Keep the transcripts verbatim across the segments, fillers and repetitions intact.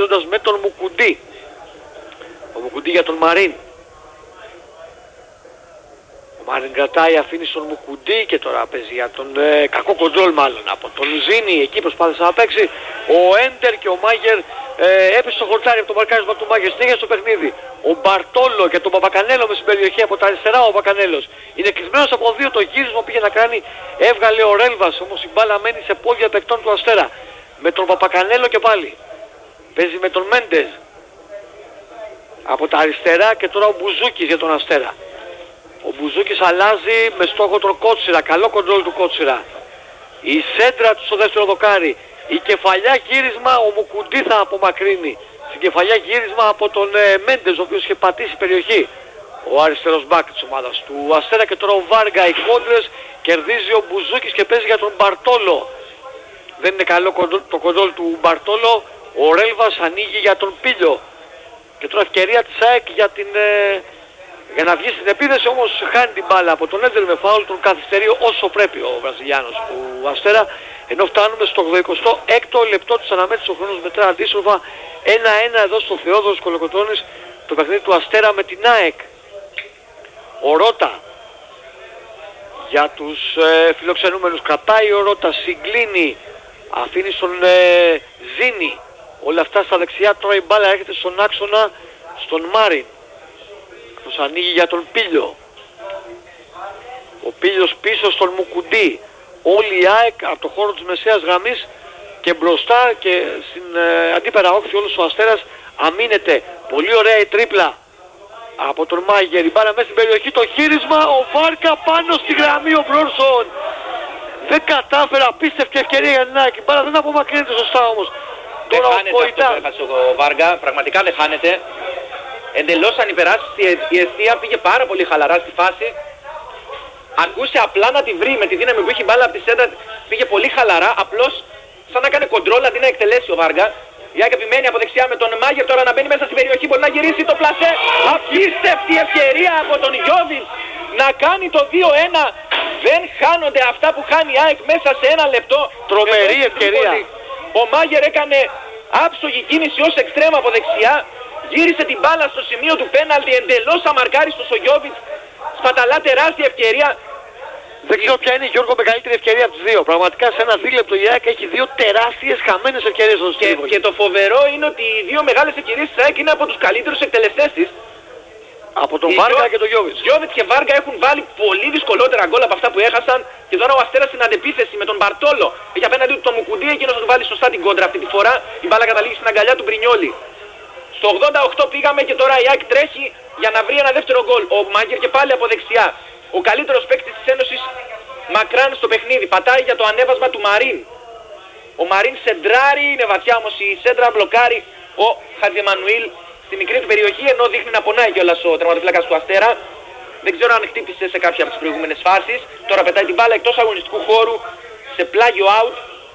παίζοντας με τον Μουκουντή. Ο Μουκουντή για τον Μαρίν. Ο Μαρίν κρατάει, αφήνει στον Μουκουντή και τώρα παίζει για τον ε, κακό κοντρόλ μάλλον από τον Ζήνη. Εκεί προσπάθησε να παίξει ο Έντερ και ο Μάγερ ε, έπεσε στο χορτάρι από το μαρκάρισμα του Μάγερ. Συνέχεια στο παιχνίδι. Ο Μπαρτόλο και τον Παπακανέλο με στην περιοχή από τα αριστερά. Ο Παπακανέλος είναι κλεισμένος από δύο, το γύρισμα πήγε να κάνει, έβγαλε ο Ρέλβας, όμως η μπάλα μένει σε πόδια παικτών του Αστέρα. Με τον Παπακανέλο και πάλι. Παίζει με τον Μέντες από τα αριστερά και τώρα ο Μπουζούκης για τον Αστέρα. Ο Μπουζούκης αλλάζει με στόχο τον Κότσιρα, καλό κοντρόλ του Κότσιρα. Η σέντρα του στο δεύτερο δοκάρι. Η κεφαλιά γύρισμα, ο Μουκουντή θα απομακρύνει. Στην κεφαλιά γύρισμα από τον ε, Μέντες, ο οποίος είχε πατήσει περιοχή. Ο αριστερός μπακ της ομάδας του Αστέρα και τώρα ο Βάργα, οι κόντρες, κερδίζει ο Μπουζούκης και παίζει για τον Μπαρτόλο. Δεν είναι καλό το κοντρόλ του Μπαρτόλο. Ο Ρέλβας ανοίγει για τον Πίλιο. Και τώρα ευκαιρία της ΑΕΚ για, την, ε, για να βγει στην επίδεση, όμως χάνει την μπάλα από τον Έντερ με φάουλ, τον καθυστερεί όσο πρέπει ο Βραζιλιάνος του Αστέρα. Ενώ φτάνουμε στο ογδοηκοστό έκτο λεπτό της αναμέτρησης, ο χρόνος μετρά αντίστροφα ένα ένα εδώ στο Θεόδωρος Κολοκοτρώνης, το παιχνίδι του Αστέρα με την ΑΕΚ. Ο Ρώτα για τους ε, φιλοξενούμενους κρατάει, ο Ρώτα συγκλίνει, αφήνει στον ε, Ζήνη. Όλα αυτά στα δεξιά, τώρα η μπάλα έρχεται στον άξονα, στον Μάριν. Αυτός ανοίγει για τον Πίλιο. Ο Πίλιος πίσω στον Μουκουντή. Όλη η ΑΕΚ από το χώρο της μεσαίας γραμμής και μπροστά και στην ε, αντίπερα όχθη όλος ο Αστέρας αμήνεται. Πολύ ωραία η τρίπλα από τον Μάγερ. Η μπάλα μέσα στην περιοχή, το χείρισμα, ο Βάρκα πάνω στη γραμμή, ο Μπρόνσον. Δεν κατάφερε, απίστευτη ευκαιρία για την ΑΕΚ. Η μπάλα δεν απομακρύνεται σωστά όμως. Δεν τώρα χάνεται αυτό που έχασε ο Βάργα, πραγματικά δεν χάνεται. Εντελώς ανυπεράσπιστη, η αιστεία πήγε πάρα πολύ χαλαρά στη φάση. Αρκούσε απλά να τη βρει με τη δύναμη που είχε μπάλα από τη σέντα, πήγε πολύ χαλαρά, απλώς σαν να κάνει κοντρόλ αντί να εκτελέσει ο Βάργα. Η ΑΕΚ επιμένει από δεξιά με τον Μάγερ, τώρα να μπαίνει μέσα στην περιοχή, μπορεί να γυρίσει το πλασέ. Απίστευτη ευκαιρία από τον Γιώβιτς να κάνει το δύο ένα. Δεν χάνονται αυτά που χάνει η ΑΕΚ μέσα σε ένα λεπτό. Τρομερή ευκαιρία. Ο Μάγερ έκανε άψογη κίνηση ως εξτρέμα από δεξιά, γύρισε την μπάλα στο σημείο του πέναλτι, εντελώς αμαρκάριστος ο Γιώβιτς, σπαταλά τεράστια ευκαιρία. Δεν ξέρω ποια είναι η Γιώργο μεγαλύτερη ευκαιρία από τις δύο. Πραγματικά σε ένα δίλεπτο η ΑΕΚ έχει δύο τεράστιες χαμένες ευκαιρίες στο και, και το φοβερό είναι ότι οι δύο μεγάλες ευκαιρίες της ΑΕΚ είναι από τους καλύτερους εκτελεστές της. Από τον Βάργα Γιώ... και τον Γιώβιτς. Γιώβιτς και Βάργα έχουν βάλει πολύ δυσκολότερα γκολ από αυτά που έχασαν και τώρα ο Αστέρας στην αντεπίθεση με τον Μπαρτόλο. Έχει απέναντι του το Μουκουντή, εκείνος θα του βάλει σωστά την κόντρα αυτή τη φορά. Η μπάλα καταλήγει στην αγκαλιά του Μπρινιόλι. Στο ογδόντα οκτώ πήγαμε και τώρα η ΑΕΚ τρέχει για να βρει ένα δεύτερο γκολ. Ο Μάγκερ και πάλι από δεξιά. Ο καλύτερος παίκτης της Ένωσης μακράν στο παιχνίδι. Πατάει για το ανέβασμα του Μαρίν. Ο Μαρίν σεντράρει, είναι βαθιά όμως η σέντρα, μπλοκάρει ο Χατζημανουήλ στη μικρή του περιοχή, ενώ δείχνει να πονάει κιόλας ο τερματοφύλακας του Αστέρα. Δεν ξέρω αν χτύπησε σε κάποια από τις προηγούμενες φάσεις. Τώρα πετάει την μπάλα εκτός αγωνιστικού χώρου σε πλάγιο out.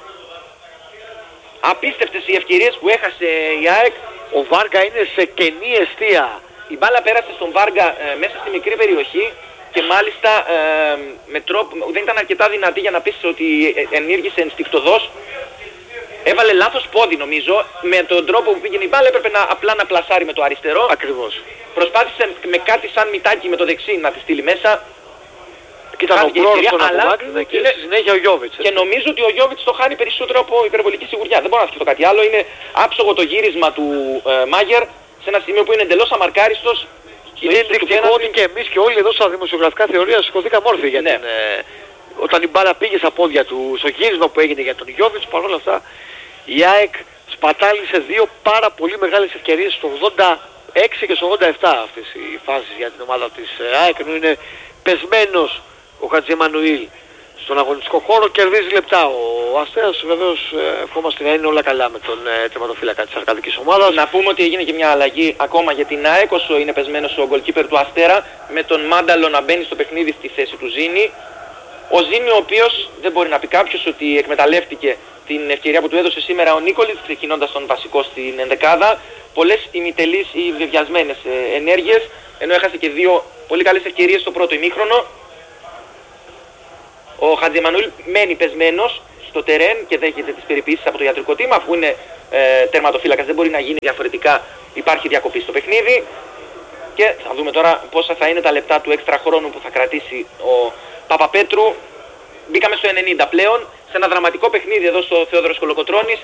Απίστευτες οι ευκαιρίες που έχασε η ΑΕΚ. Ο Βάργα είναι σε κενή εστία. Η μπάλα πέρασε στον Βάργα ε, μέσα στη μικρή περιοχή και μάλιστα ε, με τρόπο, δεν ήταν αρκετά δυνατή για να πεις ότι ενήργησε ενστικτωδώς. Έβαλε λάθος πόδι νομίζω, με τον τρόπο που πήγαινε η μπάλα έπρεπε να, απλά να πλασάρει με το αριστερό. Ακριβώς. Προσπάθησε με κάτι σαν μητάκι με το δεξί να τη στείλει μέσα. Ήταν ο Μπρόνσον που απομάκρυνε και είναι... στη συνέχεια ο Γιώβιτς. Και νομίζω ότι ο Γιώβιτς το χάνει περισσότερο από υπερβολική σιγουριά. Δεν μπορώ να σκεφτώ κάτι άλλο. Είναι άψογο το γύρισμα του ε, Μάγερ σε ένα σημείο που είναι εντελώς αμαρκάριστος. Είναι ενδεικτικό ότι και εμείς και όλοι εδώ στα δημοσιογραφικά θεωρία σηκωθήκαμε όρθιοι για ναι. την, ε, όταν η μπάλα πήγε στα πόδια του, στο γύρισμα που έγινε για τον Γιώβιτς. Παρόλα αυτά η ΑΕΚ σπατάλησε δύο πάρα πολύ μεγάλες ευκαιρίες στο ογδόντα έξι και στο ογδόντα επτά αυτές οι φάσεις για την ομάδα της ΑΕΚ, ενώ είναι πεσμένος ο Χατζημανουήλ στον αγωνιστικό χώρο, κερδίζει λεπτά. Ο Αστέρας βεβαίως ευχόμαστε να είναι όλα καλά με τον ε, τερματοφύλακα της αρκαδικής ομάδας. Να πούμε ότι έγινε και μια αλλαγή ακόμα για την ΑΕΚ, όσο είναι πεσμένος ο γκολκίπερ του Αστέρα, με τον Μάνταλο να μπαίνει στο παιχνίδι στη θέση του Ζήνη. Ο Ζήνη, ο οποίος δεν μπορεί να πει κάποιος ότι εκμεταλλεύτηκε την ευκαιρία που του έδωσε σήμερα ο Νίκολιτς, ξεκινώντας τον βασικό στην ενδεκάδα. Πολλές ημιτελείς ή βεβιασμένες ε, ενέργειες, ενώ έχασε και δύο πολύ καλές ευκαιρίες στο πρώτο ημίχρονο. Ο Χατζημανουήλ μένει πεσμένος στο τερέν και δέχεται τις περιποίησεις από το ιατρικό τμήμα, αφού είναι ε, τερματοφύλακας, δεν μπορεί να γίνει διαφορετικά, υπάρχει διακοπή στο παιχνίδι. Και θα δούμε τώρα πόσα θα είναι τα λεπτά του έξτρα χρόνου που θα κρατήσει ο Παπαπέτρου. Μπήκαμε στο ενενήντα πλέον, σε ένα δραματικό παιχνίδι εδώ στο Θεόδωρος Κολοκοτρώνης,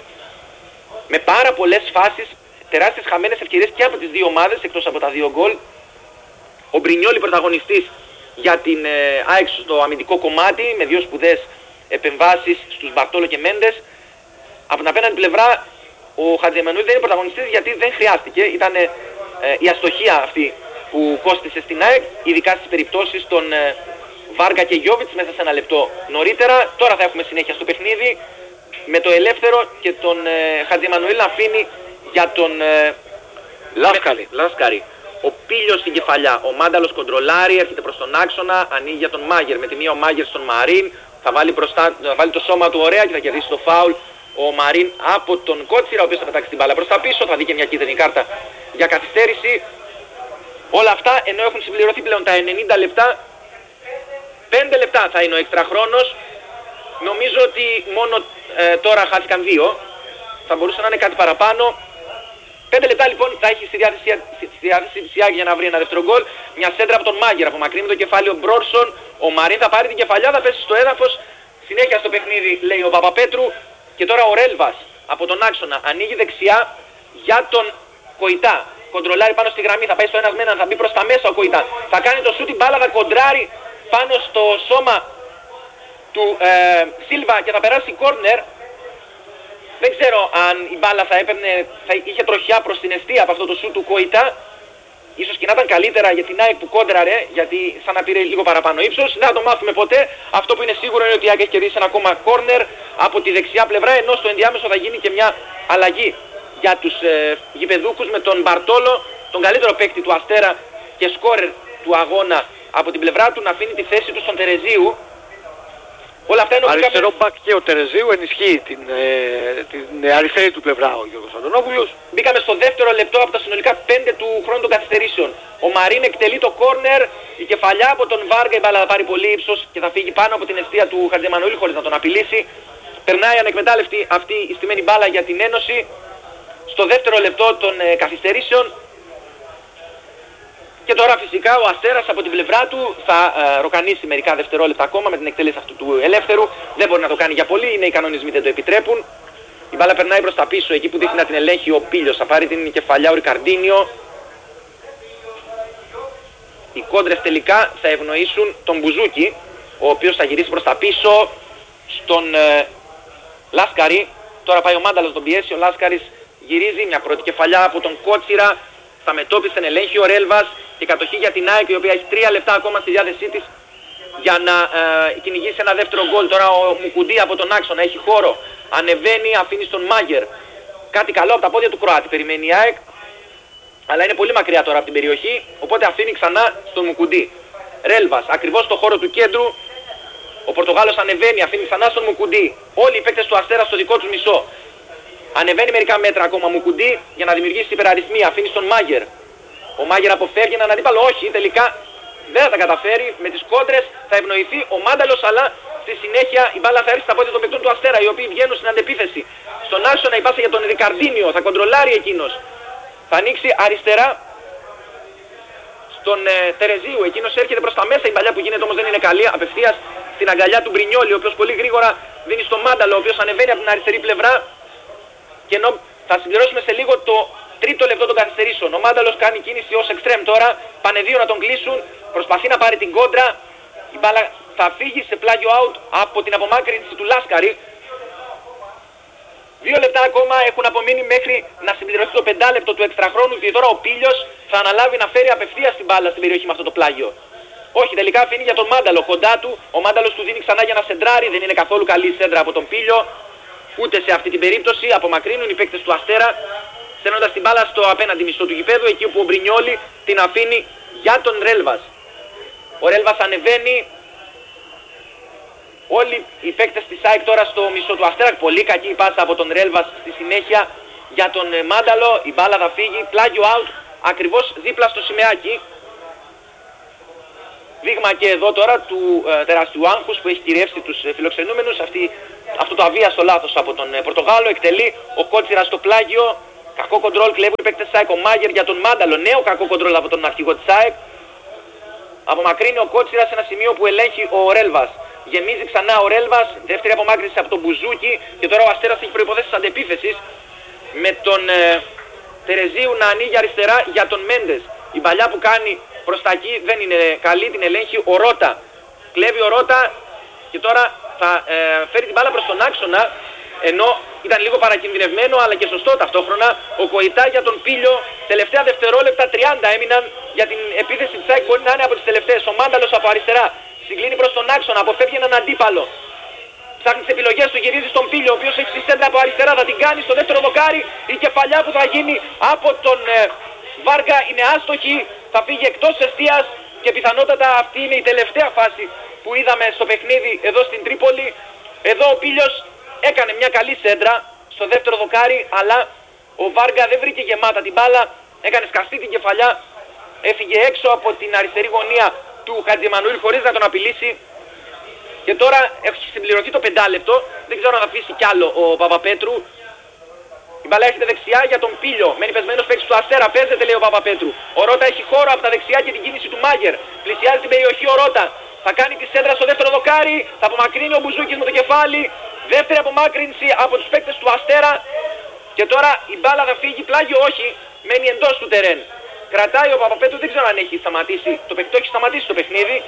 με πάρα πολλές φάσεις, τεράστιες χαμένες ευκαιρίες και από τις δύο ομάδες, εκτός από τα δύο γκολ. Ο Μπρινιόλι πρωταγωνιστής για την ε, ΑΕΚ στο αμυντικό κομμάτι, με δύο σπουδαίες επεμβάσεις στους Μπαρτόλο και Μέντες. Από την απέναντι πλευρά ο Χατζιεμανουήλ δεν είναι πρωταγωνιστής γιατί δεν χρειάστηκε, ήταν ε, ε, η αστοχία αυτή που κόστησε στην ΑΕΚ, ειδικά στις περιπτώσεις των ε, Βάργα και Γιόβιτς μέσα σε ένα λεπτό νωρίτερα. Τώρα θα έχουμε συνέχεια στο παιχνίδι με το ελεύθερο και τον ε, Χατζιεμανουήλ να αφήνει για τον ε, Λάσκαρη. Λάσκαρη. Ο Πίλιος στην κεφαλιά, ο Μάνταλος κοντρολάρει, έρχεται προς τον άξονα, ανοίγει για τον Μάγερ. Με τη μία ο Μάγερ στον Μαρίν, θα βάλει, μπροστά, θα βάλει το σώμα του ωραία και θα κερδίσει το φάουλ. Ο Μαρίν από τον Κότσιρα, ο οποίος θα πετάξει την μπάλα προς τα πίσω, θα δει και μια κίτρινη κάρτα για καθυστέρηση. Όλα αυτά ενώ έχουν συμπληρωθεί πλέον τα ενενήντα λεπτά. πέντε λεπτά θα είναι ο έξτρα χρόνος. Νομίζω ότι μόνο ε, τώρα χάθηκαν δύο. Θα μπορούσε να είναι κάτι παραπάνω. πέντε λεπτά λοιπόν θα έχει στη διάθεση, στη διάθεση της ΙΑΚ για να βρει ένα δεύτερο γκολ. Μια σέντρα από τον Μάγκερ, από μακρύ με το κεφάλι ο Μπρόρσον. Ο Μαρίν θα πάρει την κεφαλιά, θα πέσει στο έδαφος. Συνέχεια στο παιχνίδι λέει ο Παπαπέτρου. Και τώρα ο Ρέλβας από τον άξονα ανοίγει δεξιά για τον Κοϊτά. Κοντρολάρει πάνω στη γραμμή, θα πάει στο ένας με έναν, θα μπει προς τα μέσα ο Κοϊτά. Θα κάνει το σούτ, η μπάλα θα κοντράρει πάνω στο σώμα του ε, Σίλβα και θα περάσει κόρνερ. Δεν ξέρω αν η μπάλα θα έπαιρνε, θα είχε τροχιά προς την αιστεία από αυτό το σούτ του Κοϊτά. Ίσως και να ήταν καλύτερα για την ΑΕΚ που κόντραρε, γιατί σαν να πήρε λίγο παραπάνω ύψος. Δεν θα το μάθουμε ποτέ. Αυτό που είναι σίγουρο είναι ότι η ΑΕΚ έχει κερδίσει ένα ακόμα κόρνερ από τη δεξιά πλευρά, ενώ στο ενδιάμεσο θα γίνει και μια αλλαγή για τους ε, γηπεδούχους με τον Μπαρτόλο, τον καλύτερο παίκτη του Αστέρα και σκόρερ του αγώνα από την πλευρά του, να αφήνει τη θέση του στον Τερεζίου. Όλα αυτά είναι αριστερό μπακ και ο Τερεζίου ενισχύει την, ε, την αριστερή του πλευρά ο Γιώργος Αντωνόπουλος. Μπήκαμε στο δεύτερο λεπτό από τα συνολικά πέντε του χρόνου των καθυστερήσεων. Ο Μαρίν εκτελεί το κόρνερ, η κεφαλιά από τον Βάργα, η μπάλα θα πάρει πολύ ύψος και θα φύγει πάνω από την αιστεία του Χατζεμανουήλ χωρίς να τον απειλήσει. Περνάει ανεκμετάλλευτη αυτή η στημένη μπάλα για την Ένωση στο δεύτερο λεπτό των ε, καθυστερήσεων. Και τώρα φυσικά ο Αστέρας από την πλευρά του θα ε, ροκανίσει μερικά δευτερόλεπτα ακόμα με την εκτέλεση αυτού του ελεύθερου. Δεν μπορεί να το κάνει για πολύ, είναι οι κανονισμοί, δεν το επιτρέπουν. Η μπάλα περνάει προς τα πίσω, εκεί που δείχνει να την ελέγχει ο Πίλιος. Θα πάρει την κεφαλιά ο Ρικαρντίνιο. Οι κόντρες τελικά θα ευνοήσουν τον Μπουζούκι, ο οποίος θα γυρίσει προς τα πίσω στον ε, Λάσκαρη. Τώρα πάει ο Μάνταλος τον πιέσει, ο Λάσκαρης γυρίζει, μια πρώτη κεφαλιά από τον Κότσιρα. Στα μετώπιση τον ελέγχει ο Ρέλβας και κατοχή για την ΑΕΚ, η οποία έχει τρία λεπτά ακόμα στη διάθεσή της για να ε, κυνηγήσει ένα δεύτερο γκολ. Τώρα ο Μουκουντή από τον άξονα έχει χώρο, ανεβαίνει, αφήνει στον Μάγκερ. Κάτι καλό από τα πόδια του Κροάτη περιμένει η ΑΕΚ, αλλά είναι πολύ μακριά τώρα από την περιοχή, οπότε αφήνει ξανά στον Μουκουντή. Ρέλβας ακριβώς στο χώρο του κέντρου, ο Πορτογάλος ανεβαίνει, αφήνει ξανά στον Μουκουντή. Όλοι οι παίκτες του Αστέρα στο δικό τους μισό. Ανεβαίνει μερικά μέτρα ακόμα Μουκουντή για να δημιουργήσει υπεραριθμία, αφήνει στον Μάγκερ. Ο Μάγκερ αποφεύγει έναν αντίπαλο, όχι, τελικά δεν θα τα καταφέρει. Με τις κόντρες θα ευνοηθεί ο Μάνταλος, αλλά στη συνέχεια η μπάλα θα έρθει στα πόδια των παικτών του Αστέρα, οι οποίοι βγαίνουν στην αντεπίθεση. Στον άξονα η πάσα για τον Ρικαρντίνιο, θα κοντρολάρει εκείνος. Θα ανοίξει αριστερά στον ε, Τερεζίου, εκείνος έρχεται προς τα μέσα, η παλιά που γίνεται όμως δεν είναι καλή, απευθείας στην αγκαλιά του Μπρινιόλι, ο οποίος πολύ γρήγορα δίνει στον Μάνταλο, ο οποίος ανεβαίνει από την αριστερή πλευρά. Και ενώ θα συμπληρώσουμε σε λίγο το τρίτο λεπτό των καθυστερήσεων. Ο Μάνταλος κάνει κίνηση ως εξτρέμ τώρα, πάνε δύο να τον κλείσουν, προσπαθεί να πάρει την κόντρα. Η μπάλα θα φύγει σε πλάγιο out από την απομάκρυνση του Λάσκαρη. Δύο λεπτά ακόμα έχουν απομείνει μέχρι να συμπληρωθεί το πεντάλεπτο του εξτραχρόνου, και τώρα ο Πίλιος θα αναλάβει να φέρει απευθείας την μπάλα στην περιοχή με αυτό το πλάγιο. Όχι, τελικά αφήνει για τον Μάνταλο κοντά του. Ο Μάνταλος του δίνει ξανά για να σεντράρει, δεν είναι καθόλου καλή σέντρα από τον Πίλιο. Ούτε σε αυτή την περίπτωση απομακρύνουν οι παίκτες του Αστέρα, στέλνοντας την μπάλα στο απέναντι μισό του γηπέδου, εκεί όπου ο Μπρινιόλι την αφήνει για τον Ρέλβας. Ο Ρέλβας ανεβαίνει. Όλοι οι παίκτες της ΑΕΚ τώρα στο μισό του Αστέρα. Πολύ κακή η πάσα από τον Ρέλβας στη συνέχεια για τον Μάνταλο. Η μπάλα θα φύγει, πλάγιο out, ακριβώς δίπλα στο σημαίακι. Δείγμα και εδώ τώρα του ε, τεράστιου άγχους που έχει κυριεύσει τους ε, φιλοξενούμενους. Αυτοί αυτό το αβίαστο λάθος από τον ε, Πορτογάλο. Εκτελεί ο Κότσιρας στο πλάγιο. Κακό κοντρόλ, κλέβουν οι παίκτες της ΑΕΚ. Ο Μάγερ για τον Μάνταλο. Νέο κακό κοντρόλ από τον αρχηγό της ΑΕΚ. Απομακρύνει ο Κότσιρας σε ένα σημείο που ελέγχει ο Ρέλβας. Γεμίζει ξανά ο Ρέλβας. Δεύτερη απομάκρυνση από τον Μπουζούκι. Και τώρα ο Αστέρας έχει προϋποθέσεις αντεπίθεσης. Με τον ε, Τερεζίου να ανοίγει αριστερά για τον Μέντες. Η παλιά που κάνει προς τα εκεί δεν είναι καλή. Την ελέγχει ο Ρότα. Κλέβει ο Ρότα. Και τώρα θα ε, φέρει την μπάλα προς τον άξονα. Ενώ ήταν λίγο παρακινδυνευμένο αλλά και σωστό ταυτόχρονα. Ο Κοϊτά για τον Πίλιο. Τελευταία δευτερόλεπτα τριάντα έμειναν για την επίθεση της ΑΕΚ. Μπορεί να είναι από τις τελευταίες. Ο Μάνταλος από αριστερά συγκλίνει προς τον άξονα. Αποφεύγει έναν αντίπαλο. Ψάχνει τις επιλογές του, γυρίζει στον Πίλιο, ο οποίος έχει στη σέντρα από αριστερά. Θα την κάνει στο δεύτερο δοκάρι. Η κεφαλιά που θα γίνει από τον ε, Βάργα είναι άστοχη. Θα φύγει εκτός εστίας και πιθανότατα αυτή είναι η τελευταία φάση που είδαμε στο παιχνίδι εδώ στην Τρίπολη. Εδώ ο Πίλιος έκανε μια καλή σέντρα στο δεύτερο δοκάρι, αλλά ο Βάργα δεν βρήκε γεμάτα την μπάλα. Έκανε σκαστή την κεφαλιά. Έφυγε έξω από την αριστερή γωνία του Χατζημανουήλ χωρίς να τον απειλήσει. Και τώρα έχει συμπληρωθεί το πεντάλεπτο. Δεν ξέρω αν θα αφήσει κι άλλο ο Παπαπέτρου. Η μπαλά έρχεται δεξιά για τον Πίλιο. Μένει πεσμένος παίκτης του Αστέρα. Παίζεται, λέει ο Παπαπέτρου. Ο Ρότα έχει χώρο από τα δεξιά και την κίνηση του Μάγερ. Πλησιάζει την περιοχή ο Ρότα. Θα κάνει τη σέντρα στο δεύτερο δοκάρι. Θα απομακρύνει ο Μπουζούκης με το κεφάλι. Δεύτερη απομάκρυνση από τους παίκτες του Αστέρα. Και τώρα η μπάλα θα φύγει. Πλάγιο όχι. Μένει εντός του τερέν. Κρατάει ο Παπαπέτρου. Δεν ξέρω αν έχει σταματήσει. Το παιχνίδι έχει σταματήσει το παιχνίδι.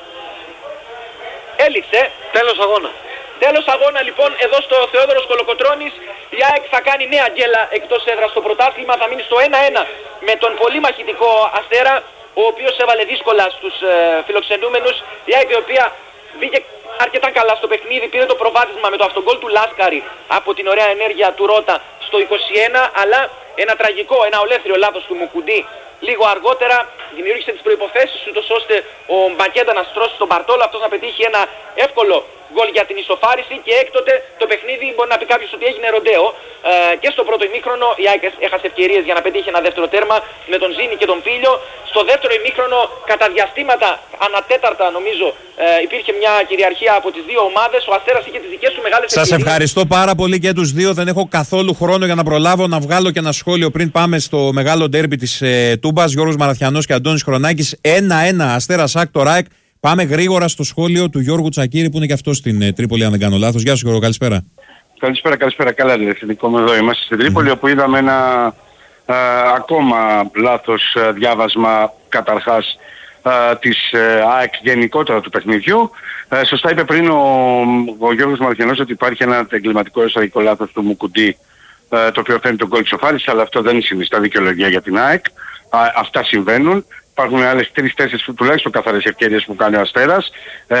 Έληξε. Τέλος αγώνα. Τέλος αγώνα λοιπόν εδώ στο Θεόδωρος Κολοκοτρώνης. Η ΑΕΚ θα κάνει νέα γκέλα εκτός έδρας στο πρωτάθλημα. Θα μείνει στο ένα ένα με τον πολύ μαχητικό Αστέρα, ο οποίος έβαλε δύσκολα στους ε, φιλοξενούμενους. Η ΑΕΚ η οποία μπήκε αρκετά καλά στο παιχνίδι, πήρε το προβάδισμα με το αυτογκόλ του Λάσκαρη από την ωραία ενέργεια του Ρότα στο είκοσι ένα, αλλά ένα τραγικό, ένα ολέθριο λάθος του Μουκουντή λίγο αργότερα δημιούργησε τις προϋποθέσεις ούτως ώστε ο Μπακέντα να στρώσει τον Μπαρτόλο, αυτός να πετύχει ένα εύκολο γκολ για την ισοφάριση και έκτοτε το παιχνίδι μπορεί να πει κάποιος ότι έγινε ροντέο. Ε, και στο πρώτο ημίχρονο η ΑΕΚ έχασε ευκαιρίες για να πετύχει ένα δεύτερο τέρμα με τον Ζήνη και τον Πίλιο. Στο δεύτερο ημίχρονο κατά διαστήματα ανατέταρτα νομίζω ε, υπήρχε μια κυριαρχία από τις δύο ομάδες. Ο Αστέρας είχε τις δικές του μεγάλες ευκαιρίες. Σας ευχαριστώ πάρα πολύ και τους δύο. Δεν έχω καθόλου χρόνο για να προλάβω να βγάλω και ένα σχόλιο πριν πάμε στο μεγάλο ντέρμπι της ε, Τούμπας. Γιώργος Μαραθιανός και Αντώνης Χρονάκης. ένα ένα Αστέρας ΑΕΚ το ΡΑΕΚ. Πάμε γρήγορα στο σχόλιο του Γιώργου Τσακίρη που είναι και αυτό στην ε, Τρίπολη, αν δεν κάνω λάθος. Γεια σου Γιώργο, καλησπέρα. Καλησπέρα, καλησπέρα. Καλά λέει, ευθυντικό με εδώ. Είμαστε στην Τρίπολη, mm-hmm. όπου είδαμε ένα α, ακόμα λάθος α, διάβασμα καταρχάς α, της α, ΑΕΚ γενικότερα του παιχνιδιού. Α, σωστά είπε πριν ο, ο Γιώργος Μαραθιανός ότι υπάρχει ένα εγκληματικό εσωτερικό λάθος του Μουκουντή, α, το οποίο φέρνει τον γκολ της ισοφάρισης, αλλά αυτό δεν συνιστά δικαιολογία για την ΑΕΚ. Α, αυτά συμβαίνουν. Υπάρχουν άλλες τρεις-τέσσερις τουλάχιστον καθαρές ευκαιρίες που κάνει ο Αστέρας. Ε,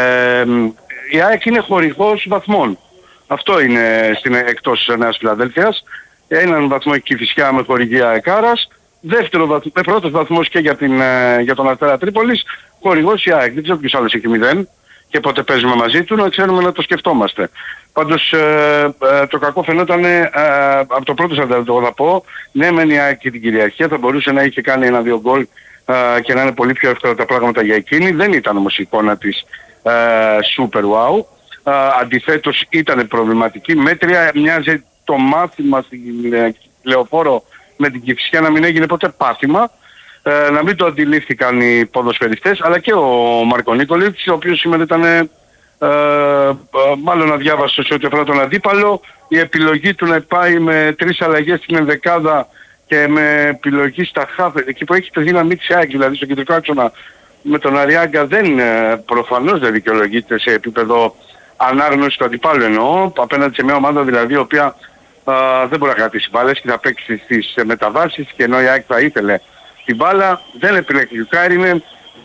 η ΑΕΚ είναι χορηγός βαθμών. Αυτό είναι στην, εκτός Νέας Φιλαδέλφειας. Έναν βαθμό έχει Κηφισιά με χορηγία ΕΚΑΡΑΣ. Δεύτερο βαθμό, πρώτος βαθμός και για, την, για τον Αστέρα Τρίπολης. Χορηγός η ΑΕΚ. Δεν ξέρω ποιος άλλος έχει μηδέν και πότε παίζουμε μαζί του, να ξέρουμε να το σκεφτόμαστε. Πάντως ε, ε, το κακό φαινόταν ε, από το πρώτο σαράντα θα πω. Ναι, μεν η ΑΕΚ και την κυριαρχία θα μπορούσε να είχε κάνει ένα-δύο γκολ Uh, και να είναι πολύ πιο εύκολα τα πράγματα για εκείνη. Δεν ήταν όμως η εικόνα της uh, super wow. Uh, αντιθέτως ήταν προβληματική. Μέτρια μοιάζει το μάθημα στην uh, Λεωφόρο με την Κηφισιά να μην έγινε ποτέ πάθημα. Uh, να μην το αντιλήφθηκαν οι ποδοσφαιριστές, αλλά και ο Μάρκο Νίκολιτς, ο οποίος σήμερα ήταν uh, uh, μάλλον αδιάβαστος σε ό,τι αφορά τον αντίπαλο. Η επιλογή του να πάει με τρεις αλλαγές στην ενδεκάδα και με επιλογή στα χαφ, εκεί που έχει τη δύναμη της ΑΕΚ, δηλαδή στο κεντρικό άξονα με τον Αριάγκα, δεν, προφανώς δεν δικαιολογείται σε επίπεδο ανάγνωση του αντιπάλου, εννοώ, απέναντι σε μια ομάδα δηλαδή η οποία α, δεν μπορεί να κρατήσει μπάλες και θα παίξει στις μεταβάσεις, και ενώ η ΑΕΚ θα ήθελε την μπάλα, δεν επιλέγει ο Κάρινε.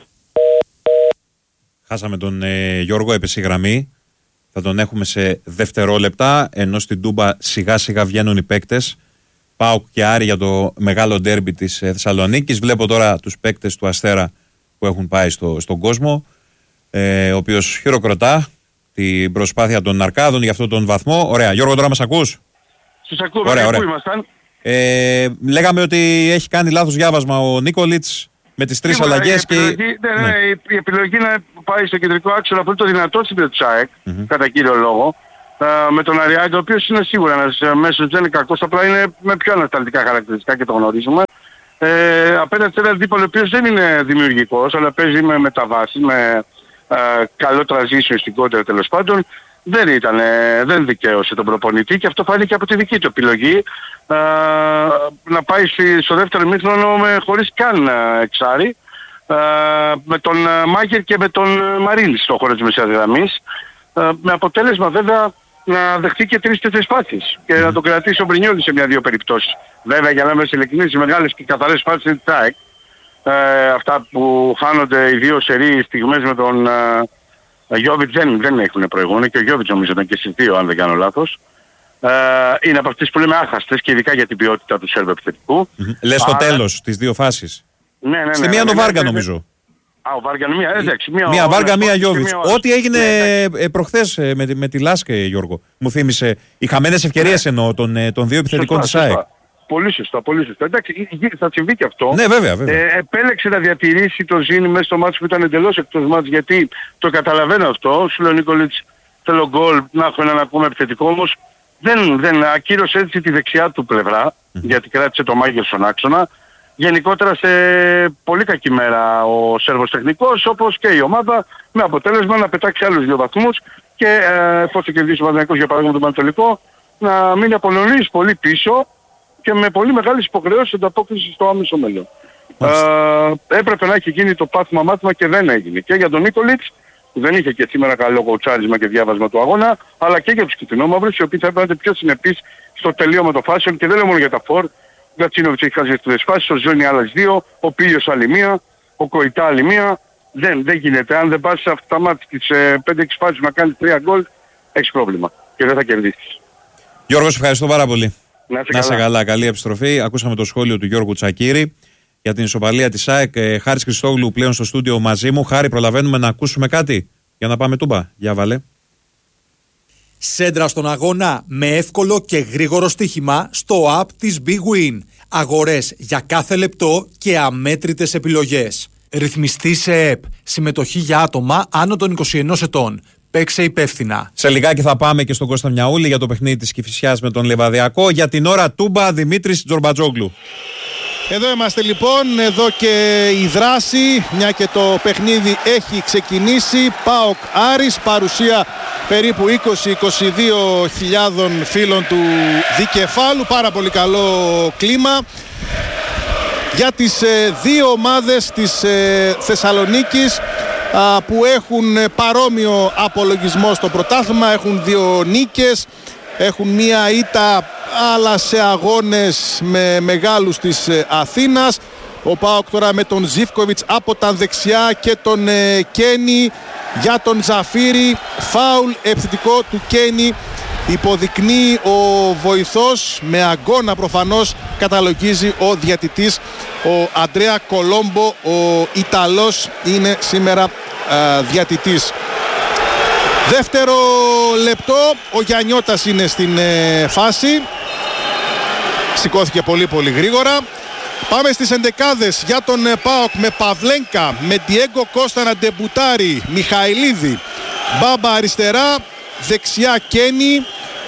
Χάσαμε τον ε, Γιώργο, έπεσε η γραμμή. Θα τον έχουμε σε δευτερόλεπτα, ενώ στην Τούμπα σιγά σιγά βγαίνουν οι παίκτες. ΠΑΟΚ και Άρη για το μεγάλο ντέρμπι της Θεσσαλονίκης. Βλέπω τώρα τους παίκτες του Αστέρα που έχουν πάει στο, στον κόσμο, ε, ο οποίος χειροκροτά την προσπάθεια των Αρκάδων για αυτόν τον βαθμό. Ωραία. Γιώργο, τώρα μας ακούς? Σας ακούω, ωραία, ωραία. Πού ήμασταν? Ε, λέγαμε ότι έχει κάνει λάθος διάβασμα ο Νίκολιτς με τις τρεις αλλαγές. Και... Ναι, ναι, ναι. Η επιλογή να πάει στο κεντρικό άξονα που είναι το δυνατό στην της ΑΕΚ, mm-hmm. κατά κύριο λόγο. με τον Αριάννη, ο οποίος είναι σίγουρα ένας μέσος, δεν είναι κακός, απλά είναι με πιο ανασταλτικά χαρακτηριστικά και το γνωρίζουμε. Ε, απέναντι σε έναν αντίπαλο ο οποίος δεν είναι δημιουργικός, αλλά παίζει με μεταβάσεις, με ε, καλό transition στην κόντρα τέλος πάντων. Δεν ήταν, ε, δεν δικαίωσε τον προπονητή και αυτό φάνηκε από τη δική του επιλογή ε, να πάει στο δεύτερο ημίχρονο με, χωρίς καν ε, εξάρι, ε, με τον ε, Μάγερ και με τον ε, Μαρίνη στο χώρο της μεσαίας γραμμής, ε, με αποτέλεσμα βέβαια να δεχτεί και τρεις-τέσσερις φάσεις και να τον κρατήσει ο Μπρινιόλης σε μια-δύο περιπτώσεις. Βέβαια για να είμαστε ειλικρινείς, οι μεγάλες και καθαρές φάσεις είναι της ΑΕΚ. Ε, αυτά που χάνονται οι δύο σερί στιγμές με τον ε, Γιώβιτς δεν, δεν έχουν προηγούμενο και ο Γιώβιτς νομίζω ήταν και στις δύο αν δεν κάνω λάθος. Ε, είναι από αυτές που λέμε άχαστες και ειδικά για την ποιότητα του Σέρβου επιθετικού. Mm-hmm. Λες στο τέλος τις δύο φάσεις. Ναι, ναι, ναι. Στη μία ναι, το ναι, Βάργα ναι, ναι, νομίζω. Α, ο Βάργα, μία, εντάξει, μία, μία Βάργα, μία Γιώβιτς. Ό,τι έγινε ναι, προχθές με, με τη Λάσκε, Γιώργο. Μου θύμισε οι χαμένες ευκαιρίες ναι. εννοώ των, των δύο επιθετικών της ΑΕΚ. Πολύ σωστά, πολύ σωστά. Εντάξει, θα συμβεί και αυτό. Ναι, βέβαια, βέβαια. Ε, επέλεξε να διατηρήσει το Ζήνη μέσα στο μάτι που ήταν εντελώς εκτός μάτς, γιατί το καταλαβαίνω αυτό. Σου λέει ο Νίκολιτς, θέλω γκολ, να έχω έναν ακόμα επιθετικό, όμως δεν, δεν ακύρωσε έτσι τη δεξιά του πλευρά, mm. γιατί κράτησε το Μάγερ στον άξονα. Γενικότερα σε πολύ κακή μέρα ο Σέρβος τεχνικός, όπως και η ομάδα, με αποτέλεσμα να πετάξει άλλους δύο βαθμούς και ε, εφόσον κερδίσει ο Παναθηναϊκός για παράδειγμα τον Πανατολικό, να μείνει από νωρίς πολύ πίσω και με πολύ μεγάλες υποχρεώσεις ανταπόκριση στο άμεσο μέλλον. Ε, έπρεπε να έχει γίνει το πάθημα μάθημα και δεν έγινε. Και για τον Νίκολιτς, που δεν είχε και σήμερα καλό κοουτσάρισμα και διάβασμα του αγώνα, αλλά και για τους κυτρινόμαυρους, οι οποίοι θα έπρεπε να είναι πιο συνεπείς στο τελείωμα των φάσεων και δεν λέω μόνο για τα φορ. Ο Γκατσίνοβιτς έχει χάσει τις φάσεις, ο Ζώνη άλλες δύο, ο Πίλιος άλλη μία, ο Κοϊτά άλλη μία. Δεν, δεν γίνεται. Αν δεν πας σε αυτά τα μάτια τις ε, πέντε έξι φάσεις να κάνεις τρία γκολ, έχεις πρόβλημα και δεν θα κερδίσεις. Γιώργο, σε ευχαριστώ πάρα πολύ. Να είσαι καλά. καλά. καλά. Καλή επιστροφή. Ακούσαμε το σχόλιο του Γιώργου Τσακίρη για την ισοπαλία της ΑΕΚ. Ε, Χάρης Χριστόγλου πλέον στο στούντιο μαζί μου. Χάρη, προλαβαίνουμε να ακούσουμε κάτι για να πάμε τούμπα. Για βάλε. Σέντρα στον αγώνα με εύκολο και γρήγορο στοίχημα στο app της Big Win. Αγορές για κάθε λεπτό και αμέτρητες επιλογές. Ρυθμιστή σε ΕΠ. Συμμετοχή για άτομα άνω των είκοσι ενός ετών. Παίξε υπεύθυνα. Σε λιγάκι θα πάμε και στον Κώστα Μιαούλη για το παιχνίδι της Κηφισιάς με τον Λεβαδιακό. Για την ώρα τούμπα Δημήτρης Τζορμπατζόγλου. Εδώ είμαστε λοιπόν, εδώ και η δράση, μια και το παιχνίδι έχει ξεκινήσει. ΠΑΟΚ Άρης, παρουσία περίπου είκοσι με είκοσι δύο χιλιάδων φίλων του δικεφάλου. Πάρα πολύ καλό κλίμα για τις ε, δύο ομάδες της ε, Θεσσαλονίκης α, που έχουν παρόμοιο απολογισμό στο πρωτάθλημα. Έχουν δύο νίκες, έχουν μία ήττα αλλά σε αγώνες με μεγάλους της ε, Αθήνας. Ο ΠΑΟΚ τώρα με τον Ζίβκοβιτς από τα δεξιά και τον ε, Κένι για τον Ζαφίρι. Φάουλ επιθετικό του Κένι υποδεικνύει ο βοηθός, με αγκώνα προφανώς καταλογίζει ο διαιτητής. Ο Αντρέα Κολόμπο, ο Ιταλός, είναι σήμερα ε, διαιτητής. Δεύτερο λεπτό, ο Γιαννιώτας είναι στην ε, φάση. Σηκώθηκε πολύ πολύ γρήγορα. Πάμε στις εντεκάδες για τον ε, ΠΑΟΚ με Παυλένκα, με Ντιέγκο Κώστα να ντεμπουτάρει, Μιχαηλίδη, Μπάμπα αριστερά, δεξιά Κένι.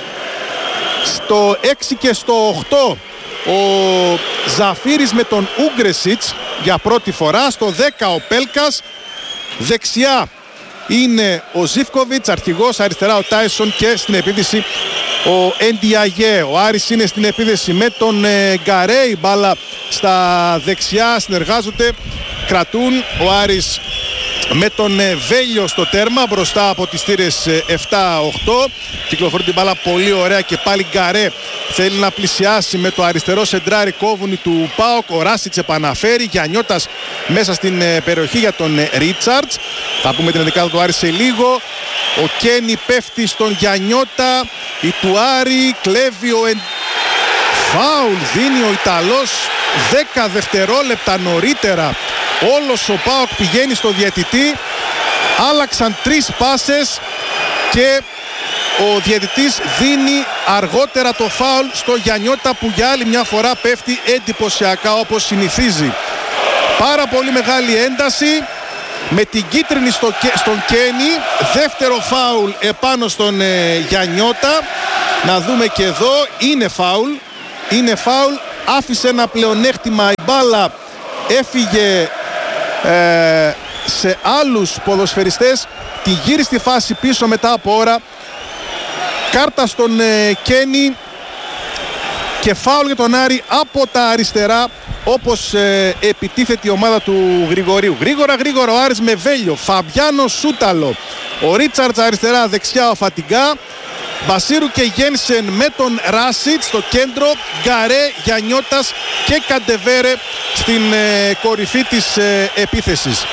Στο έξι και στο οκτώ ο Ζαφίρης με τον Ούγκρεσιτς για πρώτη φορά. Στο δέκα ο Πέλκας, δεξιά είναι ο Ζίβκοβιτς, αρχηγός, αριστερά ο Τάισον και στην επίθεση ο Εντιαγέ. Ο Άρης είναι στην επίθεση με τον ε, Γκαρέ, η μπάλα στα δεξιά, συνεργάζονται, κρατούν. Ο Άρης με τον ε, Βέλιο στο τέρμα μπροστά από τις θύρες ε, επτά οκτώ. Κυκλοφορεί την μπάλα πολύ ωραία και πάλι Γκαρέ θέλει να πλησιάσει με το αριστερό σεντράρι κόβουνι του ΠΑΟΚ. Ο Ράσιτς επαναφέρει, Γιαννιώτας μέσα στην ε, περιοχή για τον ε, Ρίτσαρτς. Θα πούμε την ενδεκάδα του Άρη σε λίγο. Ο Κένι πέφτει στον Γιαννιώτα, η του Άρη κλέβει ο εν... Φάουλ δίνει ο Ιταλός δέκα δευτερόλεπτα νωρίτερα. Όλος ο ΠΑΟΚ πηγαίνει στο διαιτητή. Άλλαξαν τρεις πάσες και ο διαιτητής δίνει αργότερα το φάουλ στο Γιαννιώτα, που για άλλη μια φορά πέφτει εντυπωσιακά όπως συνηθίζει. Πάρα πολύ μεγάλη ένταση. με την κίτρινη στο, στον Κένι. Δεύτερο φάουλ επάνω στον ε, Γιαννιώτα. Να δούμε και εδώ, είναι φάουλ. Είναι φάουλ, άφησε ένα πλεονέκτημα, η μπάλα έφυγε ε, σε άλλους ποδοσφαιριστές, τη γύρισε στη φάση πίσω μετά από ώρα. Κάρτα στον ε, Κένι και φάουλ για τον Άρη από τα αριστερά, όπως ε, επιτίθεται η ομάδα του Γρηγορίου. Γρήγορα γρήγορα ο Άρης με Βέλιο, Φαμπιάνο, Σούταλο, ο Ρίτσαρτς αριστερά, δεξιά ο Φατιγκά, Μπασίρου και Γένσεν με τον Ράσιτ στο κέντρο, Γκαρέ, Γιαννιώτας και Καντεβέρε στην ε, κορυφή της ε, επίθεσης.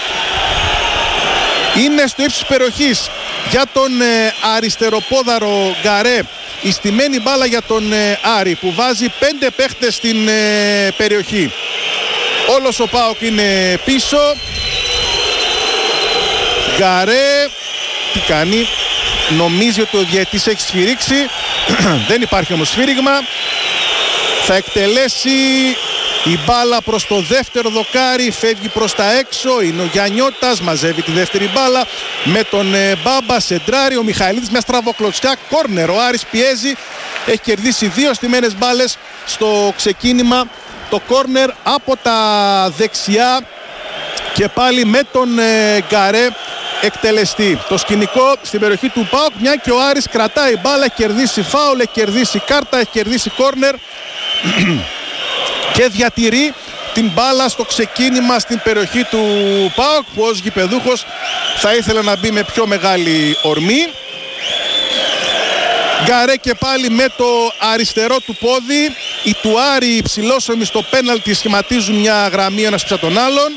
Είναι στο ύψος της περιοχής για τον ε, αριστεροπόδαρο Γκαρέ, η στημένη μπάλα για τον ε, Άρη που βάζει πέντε παίχτες στην ε, περιοχή. Όλος ο ΠΑΟΚ είναι πίσω. Γκαρέ, τι κάνει? Νομίζει ότι ο διαιτής έχει σφυρίξει. Δεν υπάρχει όμως σφύριγμα. Θα εκτελέσει η μπάλα προς το δεύτερο δοκάρι. Φεύγει προς τα έξω. Είναι ο Γιαννιώτας. Μαζεύει τη δεύτερη μπάλα με τον ε, Μπάμπα. Σεντράρι. Ο Μιχαηλίδης μια στραβοκλωτσιά. Κόρνερ. Ο Άρης πιέζει. Έχει κερδίσει δύο στημένες μπάλες στο ξεκίνημα. Το κόρνερ από τα δεξιά. Και πάλι με τον ε, Γκαρέ εκτελεστεί. Το σκηνικό στην περιοχή του ΠΑΟΚ, μια και ο Άρης κρατάει μπάλα, έχει κερδίσει φάουλ, έχει κερδίσει κάρτα, έχει κερδίσει κόρνερ και διατηρεί την μπάλα στο ξεκίνημα στην περιοχή του ΠΑΟΚ, που ως γηπεδούχος θα ήθελε να μπει με πιο μεγάλη ορμή. Γκαρέ και πάλι με το αριστερό του πόδι. Οι του Άρη υψηλόσωμοι στο πέναλτι σχηματίζουν μια γραμμή ένας πίσω τον άλλον.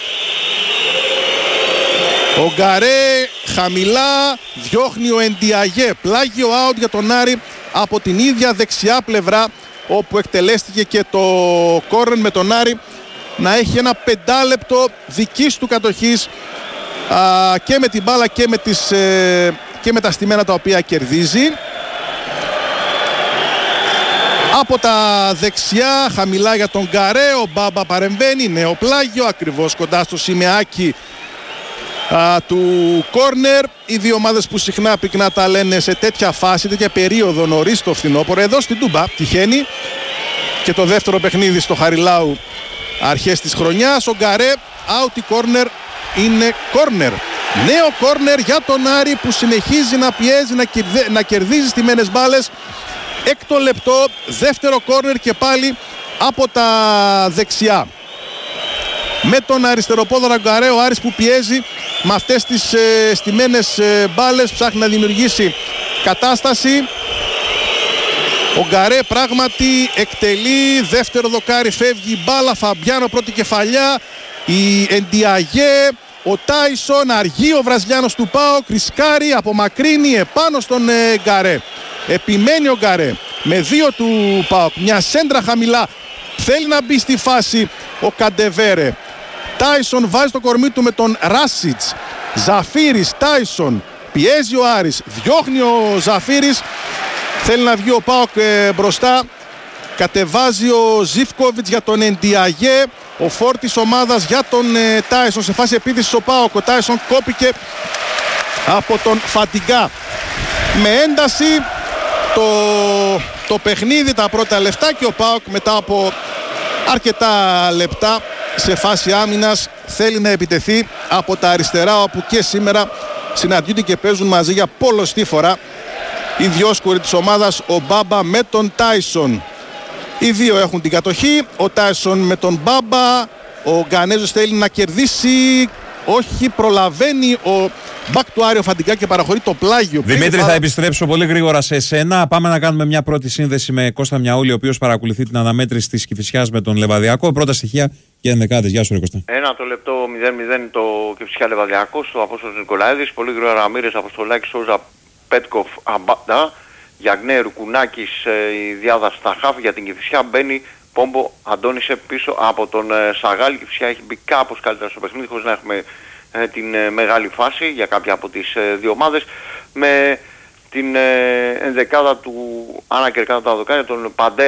Ο Γκαρέ χαμηλά διώχνει ο Εντιαγέ. Πλάγιο out για τον Άρη από την ίδια δεξιά πλευρά, όπου εκτελέστηκε και το κόρνερ, με τον Άρη να έχει ένα πεντάλεπτο δικής του κατοχής α, και με την μπάλα και με, τις, ε, και με τα στημένα τα οποία κερδίζει. Από τα δεξιά χαμηλά για τον Γκαρέ, ο Μπάμπα παρεμβαίνει, νέο πλάγιο ακριβώς κοντά στο σημεάκι Α, του κόρνερ. Οι δύο ομάδες που συχνά πυκνά τα λένε σε τέτοια φάση, τέτοια περίοδο νωρίς το φθινόπωρο. Εδώ στην Τούμπα τυχαίνει και το δεύτερο παιχνίδι στο Χαριλάου αρχές της χρονιάς. Ο Γκαρέ, out η κόρνερ, είναι κόρνερ. Νέο κόρνερ για τον Άρη που συνεχίζει να πιέζει, να, κερδε, να κερδίζει στημένες μπάλες. Έκτο λεπτό, δεύτερο κόρνερ και πάλι από τα δεξιά. Με τον αριστεροπόδαρο Γκαρέ, ο Άρης που πιέζει με αυτές τις ε, στημένες ε, μπάλες, ψάχνει να δημιουργήσει κατάσταση. Ο Γκαρέ πράγματι εκτελεί, δεύτερο δοκάρι, φεύγει η μπάλα, Φαμπιάνο πρώτη κεφαλιά, η Εντιαγέ, ο Τάισον, αργεί ο Βραζιλιάνος του ΠΑΟΚ, ρισκάρει, απομακρύνει επάνω στον ε, Γκαρέ. Επιμένει ο Γκαρέ με δύο του ΠΑΟΚ, μια σέντρα χαμηλά, θέλει να μπει στη φάση ο Καντεβέρε. Τάισον βάζει το κορμί του με τον Ράσιτς. Ζαφίρης, Τάισον, πιέζει ο Άρης, διώχνει ο Ζαφίρης, θέλει να βγει ο ΠΑΟΚ ε, μπροστά. Κατεβάζει ο Ζιφκόβιτς για τον Εντιαγέ, ο φόρτης ομάδας για τον ε, Τάισον. Σε φάση επίθεσης ο ΠΑΟΚ, ο Τάισον κόπηκε από τον Φατιγκά. Με ένταση το, το παιχνίδι τα πρώτα λεπτά και ο ΠΑΟΚ μετά από αρκετά λεπτά σε φάση άμυνας θέλει να επιτεθεί από τα αριστερά, όπου και σήμερα συναντιούνται και παίζουν μαζί για πολλοστή φορά οι διόσκοροι της ομάδας, ο Μπάμπα με τον Τάισον. Οι δύο έχουν την κατοχή, ο Τάισον με τον Μπάμπα, ο Γκανέζος θέλει να κερδίσει, όχι, προλαβαίνει ο μπακ του Άριο Φαντιγκά και παραχωρεί το πλάγιο. Δημήτρη, θα επιστρέψω πολύ γρήγορα σε εσένα. Πάμε να κάνουμε μια πρώτη σύνδεση με Κώστα Μιαούλη, ο οποίος παρακολουθεί την αναμέτρηση της Κηφισιάς με τον Λεβαδιακό. Πρώτα στοιχεία και ενδεκάδες. Γεια σου, ρε Κώστα. Ένα το λεπτό μηδέν μηδέν το Κηφισιά Λεβαδιακό, στο Απόστολος Νικολαίδης. Πολύ γρήγορα Ραμίρες, Αποστολάκης, Σόζα, Πέτκοφ, Αμπάντα. Γιαγνέρου, Κουνάκης, η διάδα στα χαφ. Για την Κηφισιά μπαίνει Πόμπο, Αντώνησε πίσω από τον Σαγάλη. Η Κηφισιά έχει μπει κάπως καλύτερα στο παιχνίδι, χωρίς να έχουμε ε, την ε, μεγάλη φάση για κάποια από τις ε, δύο ομάδες. Με την ε, ενδεκάδα του Άννα Κερκάτα τα δοκάρια, τον Παντέα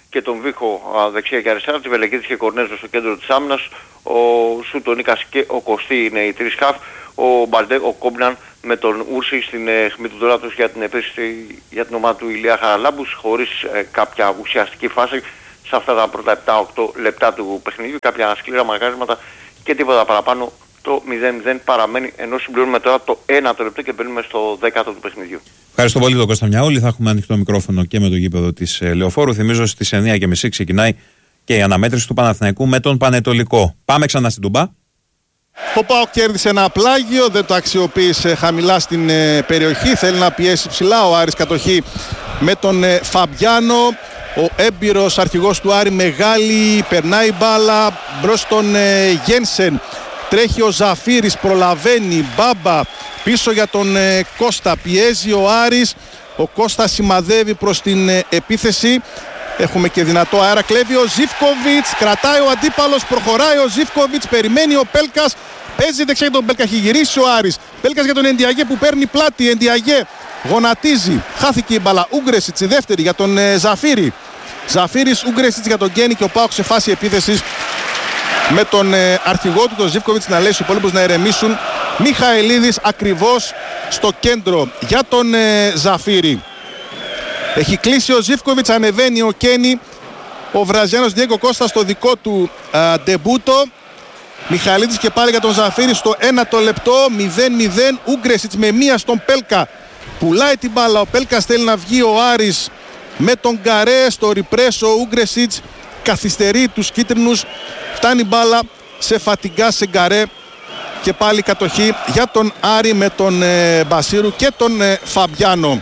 και τον Βίχο δεξιά και αριστερά, τη Βελεκίδης και Κορνέζο στο κέντρο της άμυνας, ο Σουτονίκας και ο Κωστή είναι οι τρεις χαφ, ο Μπαλντέ, ο Κόμπναν με τον Ούρση στην αιχμή του δωράτους για την επίθεση για την ομάδα του Ηλία Χαραλάμπους, χωρίς ε, κάποια ουσιαστική φάση σε αυτά τα πρώτα επτά οκτώ λεπτά του παιχνιδιού, κάποια σκληρά μαγκάρισματα και τίποτα παραπάνω. Το μηδέν μηδέν παραμένει, ενώ συμπληρώνουμε τώρα το ένα λεπτό και μπαίνουμε στο δέκατο του παιχνιδιού. Ευχαριστώ πολύ τον Κώστα Μιαούλη. Θα έχουμε ανοιχτό μικρόφωνο και με το γήπεδο της ε, Λεωφόρου. Θυμίζω στις εννιά και μισή ξεκινάει και η αναμέτρηση του Παναθηναϊκού με τον Πανετολικό. Πάμε ξανά στην Τούμπα. Ο ΠΑΟΚ κέρδισε ένα πλάγιο, δεν το αξιοποίησε χαμηλά στην ε, περιοχή. Θέλει να πιέσει ψηλά. Ο Άρης κατοχή με τον ε, Φαμπιάνο. Ο έμπειρος αρχηγός του Άρη μεγάλη, περνάει μπάλα μπρος στον ε, Γένσεν. Τρέχει ο Ζαφύρης, προλαβαίνει, Μπάμπα πίσω για τον ε, Κώστα, πιέζει ο Άρης, ο Κώστας σημαδεύει προς την ε, επίθεση. Έχουμε και δυνατό αέρα, κλέβει ο Ζίβκοβιτς, κρατάει ο αντίπαλος, προχωράει ο Ζίβκοβιτς, περιμένει ο Πέλκας, παίζει δεξιά για τον Πέλκα, έχει γυρίσει ο Άρης. Πέλκας για τον Εντιαγέ που παίρνει πλάτη, Εντιαγέ γονατίζει, χάθηκε η μπάλα, Ούγκρεσιτς η δεύτερη για τον ε, Ζαφύρη. Ζαφύρης, Ούγκρεσιτς για τον Γκένι και ο ΠΑΟΚ σε φάση επίθεσης με τον ε, αρχηγό του, τον Ζίβκοβιτς, να λέει στους υπόλοιπους να ηρεμήσουν. Μιχαηλίδης ακριβώς στο κέντρο για τον ε, Ζαφύρη. Έχει κλείσει ο Ζίβκοβιτς, ανεβαίνει ο Κένι, ο Βραζιάνος Διέγκο Κώστα στο δικό του α, ντεμπούτο. Μιχαηλίδης και πάλι για τον Ζαφύρη στο ένατο λεπτό, μηδέν μηδέν. Ούγκρεσιτς με μία στον Πέλκα, πουλάει την μπάλα, ο Πέλκας θέλει να βγει, ο Άρης με τον Γκαρέ στο ριπρέσο, ο Ούγκρεσιτς καθυστερεί τους κίτρινους, φτάνει μπάλα σε Φατιγκά, σε Γκαρέ και πάλι κατοχή για τον Άρη με τον ε, Μπασίρου και τον ε, Φαμπιάνο.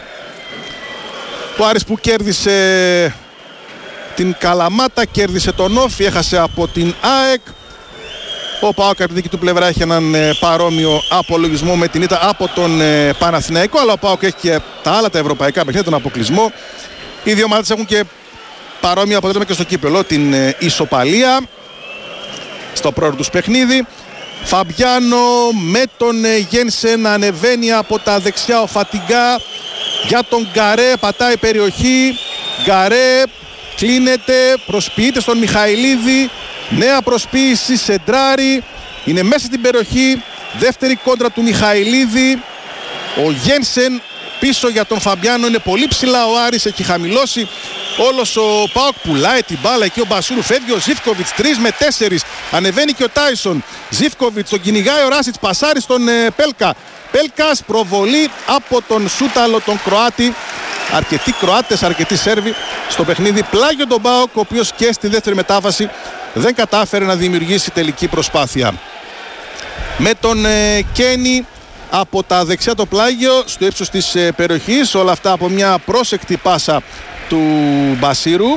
Ο Άρης που κέρδισε την Καλαμάτα, κέρδισε τον Όφι, έχασε από την ΑΕΚ. Ο ΠΑΟΚ από την δική του πλευρά έχει έναν ε, παρόμοιο απολογισμό με την ήττα από τον ε, Παναθηναϊκό, αλλά ο ΠΑΟΚ έχει και τα άλλα τα ευρωπαϊκά παιχνίδια, τον αποκλεισμό. Οι δύο ομάδες έχουν και παρόμοιο αποτέλεσμα και στο κύπελλο, την ε, ισοπαλία στο πρώτο τους παιχνίδι. Φαμπιάνο με τον ε, Γένσεν, ανεβαίνει από τα δεξιά ο Φατιγκά για τον Γκαρέ, πατάει περιοχή, Γκαρέ κλείνεται, προσποιείται στον Μιχαηλίδη, νέα προσποίηση, σεντράρι, είναι μέσα στην περιοχή, δεύτερη κόντρα του Μιχαηλίδη, ο Γένσεν πίσω για τον Φαμπιάνο, είναι πολύ ψηλά ο Άρης, έχει χαμηλώσει όλος ο ΠΑΟΚ, πουλάει την μπάλα εκεί ο Μπασούρου, φεύγει ο Ζίβκοβιτς, τρία με τέσσερα, ανεβαίνει και ο Τάισον, Ζίβκοβιτς, τον κυνηγάει ο Ράσιτς, πασάρει στον ε, Πέλκα, Πέλκας, προβολή από τον Σούταλο, τον Κροάτη. Αρκετοί Κροάτες, αρκετοί Σέρβοι στο παιχνίδι. Πλάγιο τον ΠΑΟΚ, ο οποίος και στη δεύτερη μετάβαση δεν κατάφερε να δημιουργήσει τελική προσπάθεια. Με τον ε, Κένι από τα δεξιά το πλάγιο, στο ύψος της ε, περιοχής. Όλα αυτά από μια πρόσεκτη πάσα του Μπασίρου.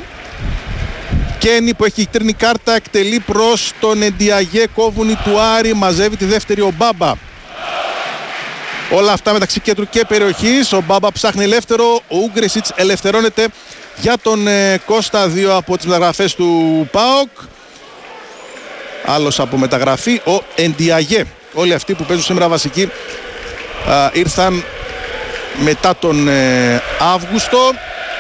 Κένι που έχει κίτρινη κάρτα, εκτελεί προς τον Εντιαγέ, κόβουνη του Άρη, μαζεύει τη δεύτερη ο Μπάμπα. Όλα αυτά μεταξύ κέντρου και περιοχής. Ο Μπάμπα ψάχνει ελεύθερο. Ο Ούγκρεσιτς ελευθερώνεται για τον ε, Κώστα. Δύο από τις μεταγραφές του ΠΑΟΚ. Άλλος από μεταγραφή ο Εντιαγέ. Όλοι αυτοί που παίζουν σήμερα βασικοί α, ήρθαν μετά τον ε, Αύγουστο.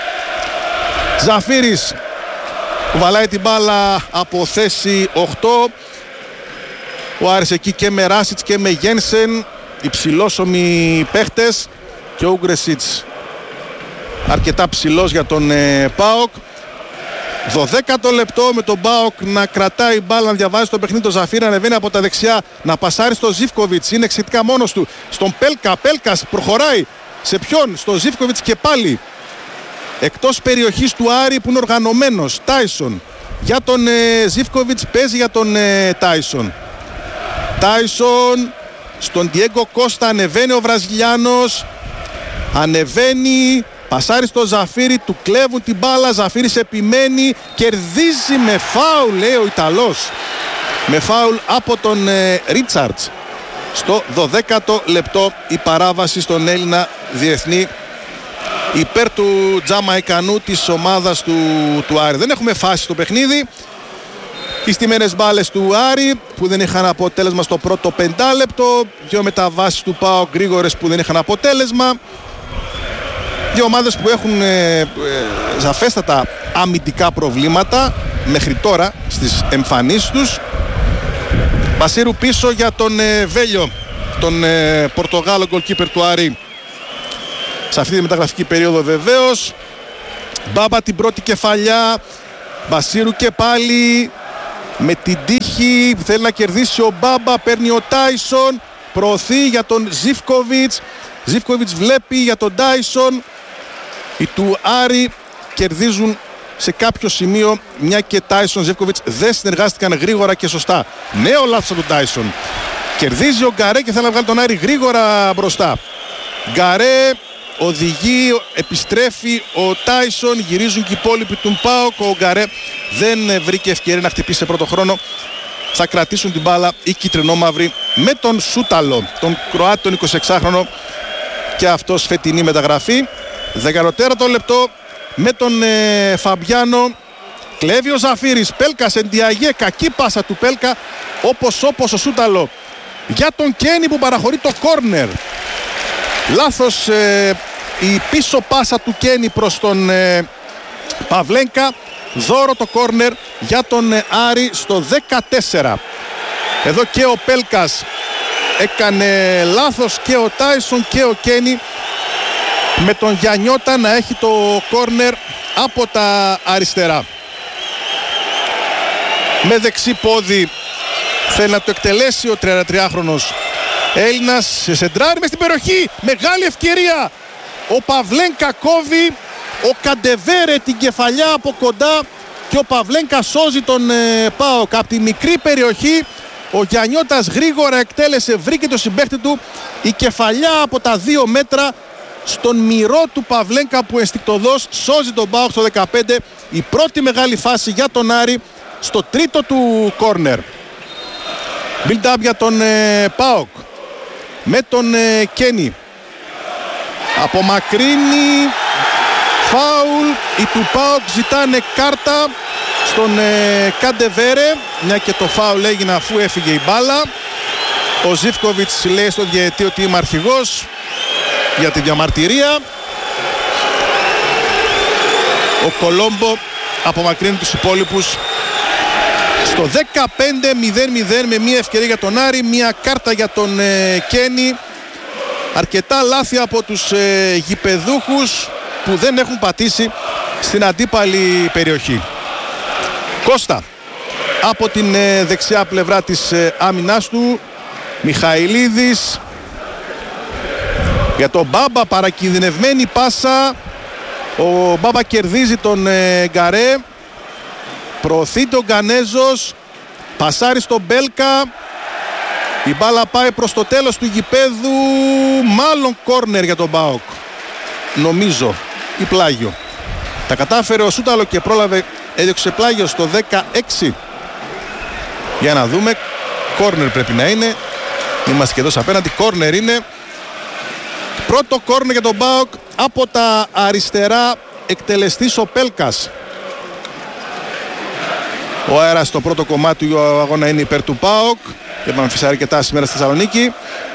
Ζαφύρης που βαλάει την μπάλα από θέση οκτώ. Ο Άρης εκεί και με Ράσιτς και με Γένσεν, υψηλόσωμοι παίχτες, και ο Ούγκρεσιτς αρκετά ψηλός για τον ε, ΠΑΟΚ. δωδέκατο λεπτό με τον ΠΑΟΚ να κρατάει μπάλα, να διαβάζει το παιχνίδι. Το Ζαφύρι ανεβαίνει από τα δεξιά, να πασάρει στο Ζίβκοβιτς, είναι εξαιρετικά μόνος του. Στον Πέλκα, Πέλκας προχωράει σε ποιον, στο Ζίβκοβιτς και πάλι εκτός περιοχής του Άρη που είναι οργανωμένος. Τάισον για τον ε, Ζίβκοβιτς, παίζει για τον ε, Τάισον. Τάισον στον Διέγκο Κώστα, ανεβαίνει ο Βραζιλιάνος, ανεβαίνει, πασάρει στο Ζαφύρι, του κλέβουν την μπάλα, Ζαφύρις επιμένει, κερδίζει με φάουλ, λέει ο Ιταλός, με φάουλ από τον ε, Ρίτσαρτς. Στο δωδέκατο λεπτό η παράβαση στον Έλληνα διεθνή υπέρ του Τζαμαϊκανού της ομάδας του, του Άρη. Δεν έχουμε φάση στο παιχνίδι. Οι στιμένες μπάλες του Άρη που δεν είχαν αποτέλεσμα στο πρώτο πεντάλεπτο. Δύο μεταβάσεις του ΠΑΟΚ γρήγορες που δεν είχαν αποτέλεσμα. Δύο ομάδες που έχουν ε, ε, σαφέστατα αμυντικά προβλήματα μέχρι τώρα στις εμφανίσεις τους. Μπασίρου πίσω για τον ε, Βέλιο, τον ε, Πορτογάλο goalkeeper του Άρη σε αυτή τη μεταγραφική περίοδο βεβαίως. Μπάμπα την πρώτη κεφαλιά, Μπασίρου και πάλι με την τύχη, θέλει να κερδίσει ο Μπάμπα, παίρνει ο Τάισον, προωθεί για τον Ζίβκοβιτς, Ζίβκοβιτς βλέπει για τον Τάισον. Οι του Άρη κερδίζουν σε κάποιο σημείο, μια και Τάισον Ζίβκοβιτς δεν συνεργάστηκαν γρήγορα και σωστά. Νέο λάθος από τον Τάισον. Κερδίζει ο Γκαρέ και θέλει να βγάλει τον Άρη γρήγορα μπροστά. Γκαρέ οδηγεί, επιστρέφει ο Τάισον, γυρίζουν και οι υπόλοιποι του ΠΑΟΚ. Ο Γκαρέ δεν βρήκε ευκαιρία να χτυπήσει σε πρώτο χρόνο. Θα κρατήσουν την μπάλα οι κυτρινόμαυροι με τον Σούταλο, τον Κροάτη, τον εικοσιεξάχρονο, και αυτός φετινή μεταγραφή. δεκατέσσερα λεπτό με τον ε, Φαμπιάνο. Κλέβει ο Ζαφύρης, Πέλκας εντιαγέ, κακή πάσα του Πέλκα, όπως όπως ο Σούταλο για τον Κένι που παραχωρεί το κόρνερ. Λάθος ε, η πίσω πάσα του Κένι προς τον ε, Παυλένκα. Δώρο το κόρνερ για τον ε, Άρη στο δεκατέσσερα. Εδώ και ο Πέλκας έκανε λάθος, και ο Τάισον και ο Κένι, με τον Γιαννιώτα να έχει το κόρνερ από τα αριστερά. Με δεξί πόδι θέλει να το εκτελέσει ο τριαντατριάχρονος Έλληνας, σε σεντράρι μες στην περιοχή, μεγάλη ευκαιρία. Ο Παυλένκα κόβει, ο Καντεβέρε την κεφαλιά από κοντά και ο Παυλένκα σώζει τον ε, ΠΑΟΚ από τη μικρή περιοχή. Ο Γιαννιώτας γρήγορα εκτέλεσε, βρήκε το συμπαίχτη του, η κεφαλιά από τα δύο μέτρα στον μυρό του Παυλένκα που ενστικτωδώς σώζει τον ΠΑΟΚ στο δεκαπέντε. Η πρώτη μεγάλη φάση για τον Άρη στο τρίτο του κόρνερ. Build up για τον ε, ΠΑΟΚ με τον ε, Κένι. Απομακρύνει, φάουλ. Οι του ΠΑΟΚ ζητάνε κάρτα στον ε, Καντεβέρε, μια και το φάουλ έγινε αφού έφυγε η μπάλα. Ο Ζίβκοβιτς λέει στον διαιτητή ότι είμαι αρχηγός για τη διαμαρτυρία. Ο Κολόμπο απομακρύνει τους υπόλοιπους στο δεκαπέντε μηδέν μηδέν με μια ευκαιρία για τον Άρη, μια κάρτα για τον ε, Κένι. Αρκετά λάθη από τους ε, γηπεδούχους που δεν έχουν πατήσει στην αντίπαλη περιοχή. Κώστα από την ε, δεξιά πλευρά της ε, άμυνας του, Μιχαηλίδης για τον Μπάμπα, παρακινδυνευμένη πάσα. Ο Μπάμπα κερδίζει τον ε, Γκαρέ, προωθεί τον Γκανέζος, πασάρει στον Μπέλκα. Η μπάλα πάει προς το τέλος του γηπέδου, μάλλον κόρνερ για τον ΠΑΟΚ, νομίζω, ή πλάγιο. Τα κατάφερε ο Σούταλο και πρόλαβε, έδιωξε πλάγιο στο δεκαέξι. Για να δούμε, κόρνερ πρέπει να είναι. Είμαστε και εδώ απέναντι, κόρνερ είναι. Πρώτο κόρνερ για τον ΠΑΟΚ από τα αριστερά, εκτελεστής ο Πέλκας. Ο αέρας στο πρώτο κομμάτι του αγώνα είναι υπέρ του ΠΑΟΚ. Είπαμε φυσικά αρκετά σήμερα στη Θεσσαλονίκη.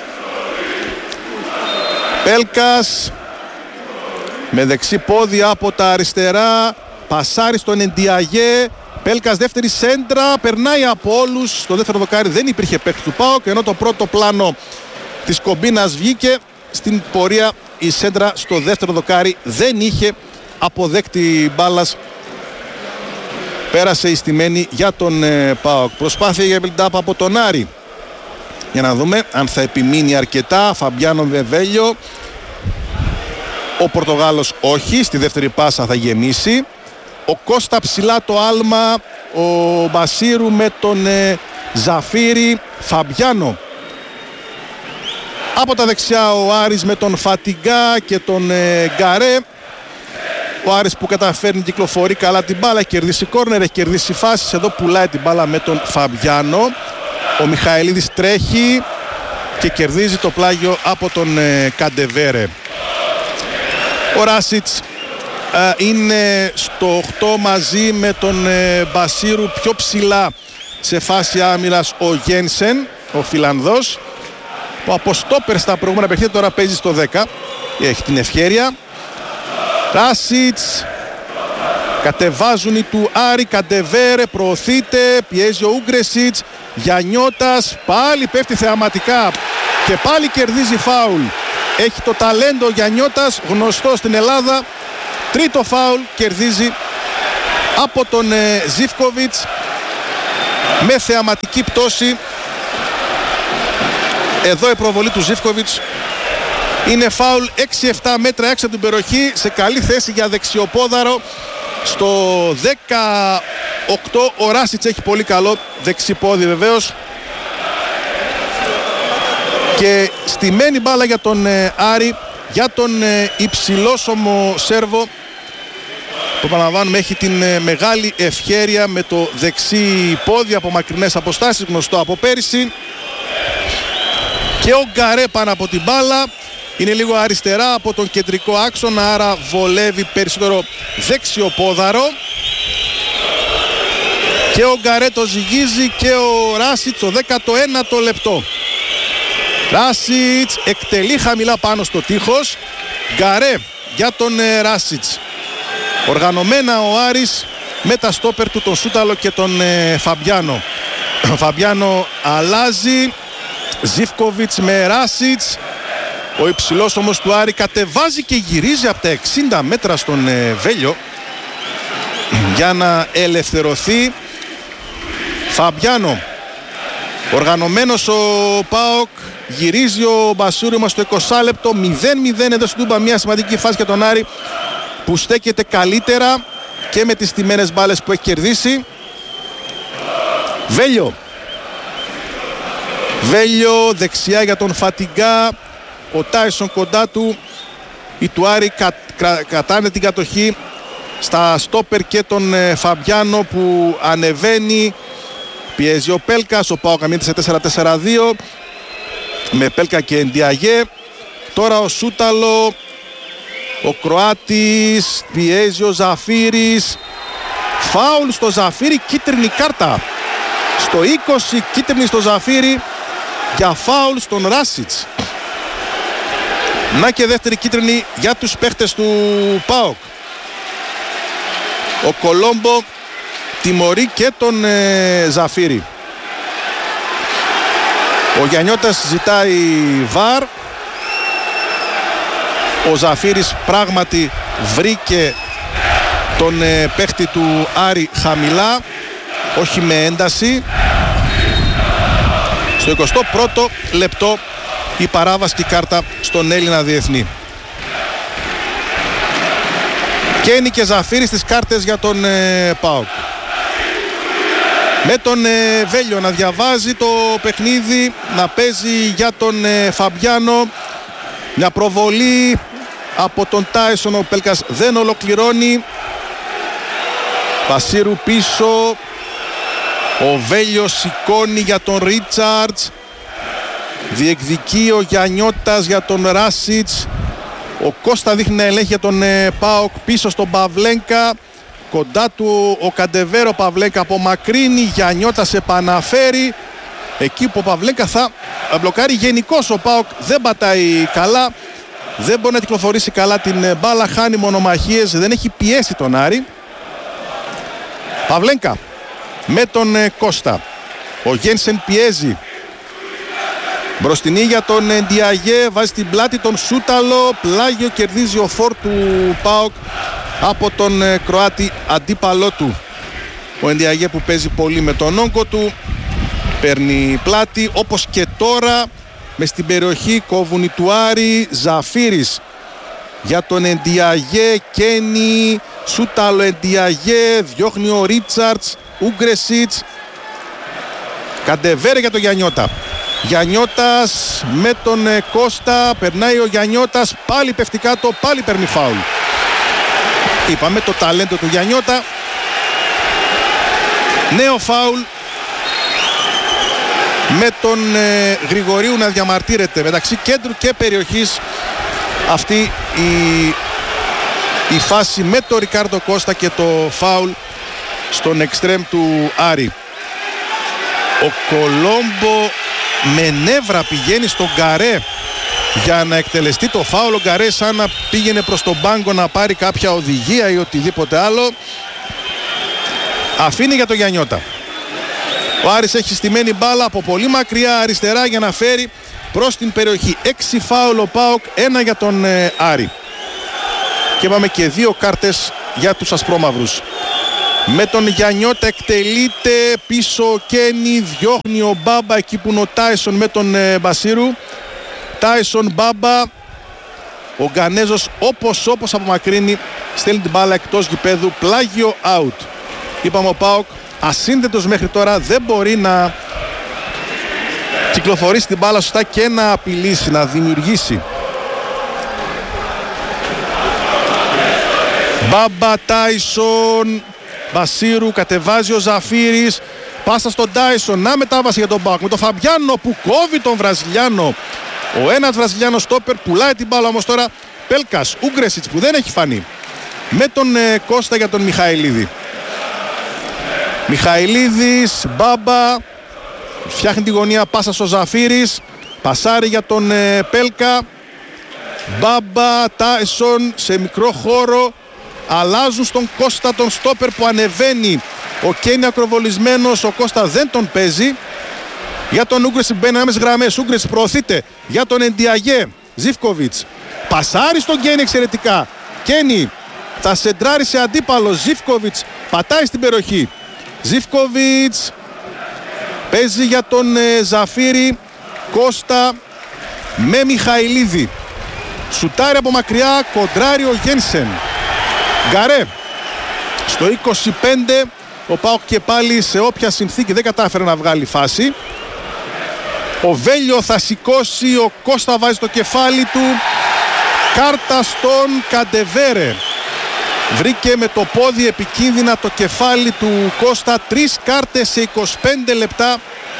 Πέλκας με δεξί πόδι από τα αριστερά, πασάρι στον Εντιαγέ. Πέλκας δεύτερη σέντρα, περνάει από όλους. Στο δεύτερο δοκάρι δεν υπήρχε παίκτη του ΠΑΟΚ, ενώ το πρώτο πλάνο της κομπίνας βγήκε. Στην πορεία η σέντρα στο δεύτερο δοκάρι δεν είχε αποδέκτη μπάλας. Πέρασε η στημένη για τον ε, ΠΑΟΚ. Προσπάθεια για build-up από τον Άρη. Για να δούμε αν θα επιμείνει αρκετά. Φαμπιάνο Βεβέλιο. Ο Πορτογάλος όχι. Στη δεύτερη πάσα θα γεμίσει. Ο Κώστα ψηλά το άλμα. Ο Μπασίρου με τον ε, Ζαφύρη. Φαμπιάνο. Από τα δεξιά ο Άρης με τον Φατιγκά και τον ε, Γκαρέ. Ο Άρης που καταφέρνει, κυκλοφορεί καλά την μπάλα, έχει κερδίσει κόρνερ, έχει κερδίσει φάσεις. Εδώ πουλάει την μπάλα με τον Φαμπιάνο. Ο Μιχαηλίδης τρέχει και κερδίζει το πλάγιο από τον ε, Καντεβέρε. Ο Ράσιτς ε, είναι στο οκτώ μαζί με τον ε, Μπασίρου, πιο ψηλά σε φάση άμυνας ο Γένσεν, ο Φιλανδός, που από στόπερ στα προηγούμενα παιχνίδια τώρα παίζει στο δέκα. Έχει την ευκαιρία. Ράσιτς Κατεβάζουν οι του Άρη, Καντεβέρε, προωθείται, πιέζει ο Ούγκρεσιτς, Γιαννιώτας, πάλι πέφτει θεαματικά και πάλι κερδίζει φάουλ. Έχει το ταλέντο ο Γιαννιώτας, γνωστό στην Ελλάδα. Τρίτο φάουλ κερδίζει από τον ε, Ζίβκοβιτς με θεαματική πτώση. Εδώ η προβολή του Ζίβκοβιτς είναι φάουλ έξι επτά μέτρα έξω από την περιοχή, σε καλή θέση για δεξιοπόδαρο. Στο δεκαοκτώ ο Ράσιτς έχει πολύ καλό δεξιπόδι βεβαίως. Και στημένη μπάλα για τον ε, Άρη, για τον ε, υψηλόσωμο Σέρβο, που επαναλαμβάνουμε έχει την ε, μεγάλη ευχέρεια με το δεξί πόδι από μακρινές αποστάσεις, γνωστό από πέρυσι. Και ο Γκαρέ πάνω από την μπάλα, είναι λίγο αριστερά από τον κεντρικό άξονα, άρα βολεύει περισσότερο δεξιοπόδαρο. Και ο Γκαρέ το ζυγίζει και ο Ράσιτς το δέκατο ένατο λεπτό. Ράσιτς εκτελεί χαμηλά πάνω στο τείχος. Γκαρέ για τον ε, Ράσιτς. Οργανωμένα ο Άρης με τα στόπερ του, τον Σούταλο και τον ε, Φαμπιάνο. Ο Φαμπιάνο αλλάζει. Ζίβκοβιτς με Ράσιτς. Ο υψηλός όμως του Άρη κατεβάζει και γυρίζει από τα εξήντα μέτρα στον ε, Βέλιο για να ελευθερωθεί. Φαμπιάνο. Οργανωμένος ο ΠΑΟΚ, γυρίζει ο Μπασούρη μας στο είκοσι λεπτό, μηδέν μηδέν εδώ στην Τούμπα, μια σημαντική φάση για τον Άρη που στέκεται καλύτερα και με τις στημένες μπάλες που έχει κερδίσει. Βέλιο. Βέλιο δεξιά για τον Φατιγκά, ο Τάισον κοντά του. Οι του Άρη κα, κρα, κρατάνε την κατοχή στα στόπερ και τον ε, Φαμπιάνο που ανεβαίνει. Πιέζει ο Πέλκας, ο ΠΑΟΚ αμήνεται σε τέσσερα τέσσερα δύο με Πέλκα και Εντιαγέ. Τώρα ο Σούταλο, ο Κροάτης, πιέζει ο Ζαφύρης. Φάουλ στο Ζαφύρη, κίτρινη κάρτα. Στο είκοσι κίτρινη στο Ζαφύρη για φάουλ στον Ράσιτς. Να και δεύτερη κίτρινη για τους παίχτες του ΠΑΟΚ. Ο Κολόμπο τιμωρεί και τον ε, Ζαφύρη. Ο Γιαννιώτας ζητάει βαρ. Ο Ζαφύρης πράγματι βρήκε τον ε, παίχτη του Άρη χαμηλά, όχι με ένταση. Στο εικοστό πρώτο λεπτό η παράβαση και κάρτα στον Έλληνα διεθνή. Κένι και Ζαφύρη στις κάρτες για τον ε, ΠΑΟΚ. Με τον ε, Βέλιο να διαβάζει το παιχνίδι, να παίζει για τον ε, Φαμπιάνο. Μια προβολή από τον Τάισον, ο Πέλκας δεν ολοκληρώνει. Πασίρου πίσω. Ο Βέλιος σηκώνει για τον Ρίτσαρτς. Διεκδικεί ο Γιαννιώτας για τον Ράσιτς. Ο Κώστα δείχνει να ελέγχει για τον ε, ΠΑΟΚ πίσω στον Παυλένκα. Κοντά του ο Καντεβέρο, Παυλένκα απομακρύνει. Γιαννιώτας επαναφέρει. Εκεί που ο Παυλένκα θα μπλοκάρει. Γενικώς ο ΠΑΟΚ δεν πατάει καλά. Δεν μπορεί να κυκλοφορήσει καλά την μπάλα. Χάνει μονομαχίες. Δεν έχει πιέσει τον Άρη. Παυλένκα με τον ε, Κώστα. Ο Γένσεν πιέζει. Μπροστινή για τον Ντιαγέ, βάζει την πλάτη τον Σούταλο. Πλάγιο, κερδίζει ο φόρ του ΠΑΟΚ από τον ε, Κροάτη αντίπαλό του. Ο Ντιαγέ που παίζει πολύ με τον όγκο του. Παίρνει πλάτη, όπως και τώρα μες στην περιοχή κόβουν οι του Άρη. Ζαφύρης για τον Εντιαγέ, Κένι, Σούταλο, Εντιαγέ, διώχνει ο Ρίτσαρτς, Ούγκρεσιτς. Καντεβέρε για τον Γιαννιώτα. Γιαννιώτας με τον ε, Κώστα, περνάει ο Γιαννιώτας, πάλι πέφτει κάτω, πάλι παίρνει φάουλ. Είπαμε το ταλέντο του Γιαννιώτα. Νέο φάουλ με τον ε, Γρηγορίου να διαμαρτύρεται μεταξύ κέντρου και περιοχής. Αυτή η, η φάση με τον Ρικάρντο Κώστα και το φάουλ στον εξτρέμ του Άρη. Ο Κολόμπο με νεύρα πηγαίνει στον Γκαρέ για να εκτελεστεί το φάουλ. Ο Γκαρέ σαν να πήγαινε προς τον πάγκο να πάρει κάποια οδηγία ή οτιδήποτε άλλο. Αφήνει για το Γιαννιώτα. Ο Άρης έχει στημένη μπάλα από πολύ μακριά αριστερά για να φέρει προς την περιοχή. Έξι φάουλ ο ΠΑΟΚ, ένα για τον ε, Άρη. Και πάμε και δύο κάρτες για τους ασπρόμαυρους. Με τον Γιαννιώτα εκτελείται πίσω ο Κένι, διώχνει ο Μπάμπα εκεί που είναι ο Τάισον με τον ε, Μπασίρου. Τάισον, Μπάμπα, ο Γκανέζος όπως όπως απομακρύνει, στέλνει την μπάλα εκτός γηπέδου, πλάγιο out. Είπαμε ο ΠΑΟΚ ασύνδετος μέχρι τώρα, δεν μπορεί να κυκλοφορήσει την μπάλα σωστά και να απειλήσει, να δημιουργήσει. Μπάμπα, Τάισον, Μπασίρου, κατεβάζει ο Ζαφύρης, πάσα στον Τάισον, να μετάβαση για τον ΠΑΟΚ με τον Φαμπιάνο που κόβει τον Βραζιλιάνο. Ο ένας Βραζιλιάνος στόπερ πουλάει την μπάλα όμως τώρα. Πέλκας, Ούγκρεσιτς που δεν έχει φανεί, με τον ε, Κώστα για τον Μιχαηλίδη. Μιχαηλίδης, Μπάμπα, φτιάχνει τη γωνία, πάσα στο Ζαφύρης, πασάρει για τον ε, Πέλκα. Μπάμπα, Τάισον σε μικρό χώρο, αλλάζουν στον Κώστα τον στόπερ που ανεβαίνει. Ο Κένι ακροβολισμένος, ο Κώστα δεν τον παίζει. Για τον Ούγκρεσιτς μπαίνει άμεσες γραμμές, Ούγκρεσιτς προωθείται για τον Εντιαγέ. Ζίβκοβιτς πασάρει στον Κένι εξαιρετικά. Κένι θα σεντράρει σε αντίπαλο. Ζίβκοβιτς πατάει στην περιοχή. Ζίβκοβιτς παίζει για τον ε, Ζαφύρη. Κώστα με Μιχαηλίδη. Σουτάρει από μακριά, κοντράρει ο Γένσεν. Γκαρέ στο είκοσι πέντε. Ο ΠΑΟΚ και πάλι σε όποια συνθήκη δεν κατάφερε να βγάλει φάση. Ο Βέλιο θα σηκώσει, ο Κώστα βάζει το κεφάλι του. Κάρτα στον Καντεβέρε. Βρήκε με το πόδι επικίνδυνα το κεφάλι του Κώστα. Τρεις κάρτες σε είκοσι πέντε λεπτά.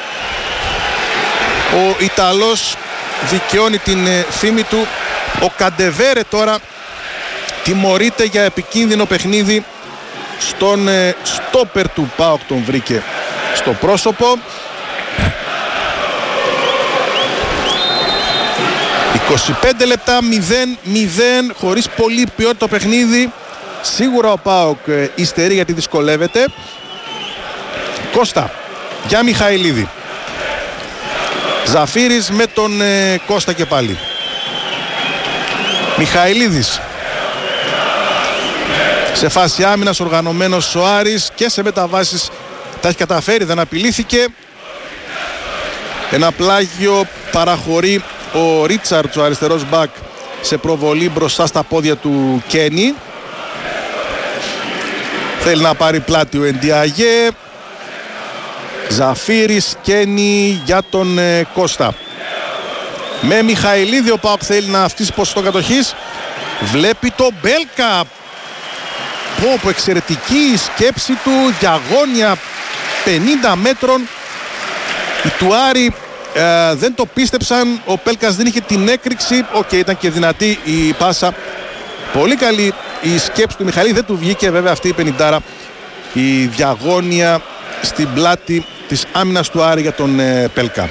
Ο Ιταλός δικαιώνει την ε, φήμη του. Ο Καντεβέρε τώρα τιμωρείται για επικίνδυνο παιχνίδι. Στον ε, στόπερ του ΠΑΟΚ τον βρήκε στο πρόσωπο. είκοσι πέντε λεπτά, μηδέν μηδέν, χωρίς πολύ ποιότητα το παιχνίδι. Σίγουρα ο ΠΑΟΚ ε, υστερεί γιατί δυσκολεύεται. Κώστα για Μιχαηλίδη. Ζαφύρης με τον ε, Κώστα και πάλι. Μιχαηλίδης σε φάση άμυνας, οργανωμένος ο Άρης και σε μεταβάσεις τα έχει καταφέρει, δεν απειλήθηκε. Ένα πλάγιο παραχωρεί ο Ρίτσαρτς, ο αριστερός μπακ, σε προβολή μπροστά στα πόδια του Κένι. Θέλει να πάρει πλάτη ο Εντιαγέ. Ζαφύρης, Κένι για τον ε, Κώστα. Με Μιχαηλίδη ο ΠΑΟΚ θέλει να αυξήσει ποσοστό κατοχής. Βλέπει το Μπέλκα. Πω, πω, εξαιρετική η σκέψη του, διαγώνια πενήντα μέτρων. Οι του Άρη ε, δεν το πίστεψαν. Ο Πέλκας δεν είχε την έκρηξη. Οκ, okay, ήταν και δυνατή η πάσα. Πολύ καλή η σκέψη του Μιχαηλίδη. Δεν του βγήκε βέβαια αυτή η πενηντάρα. Η διαγώνια στην πλάτη της άμυνας του Άρη για τον ε, Πέλκα.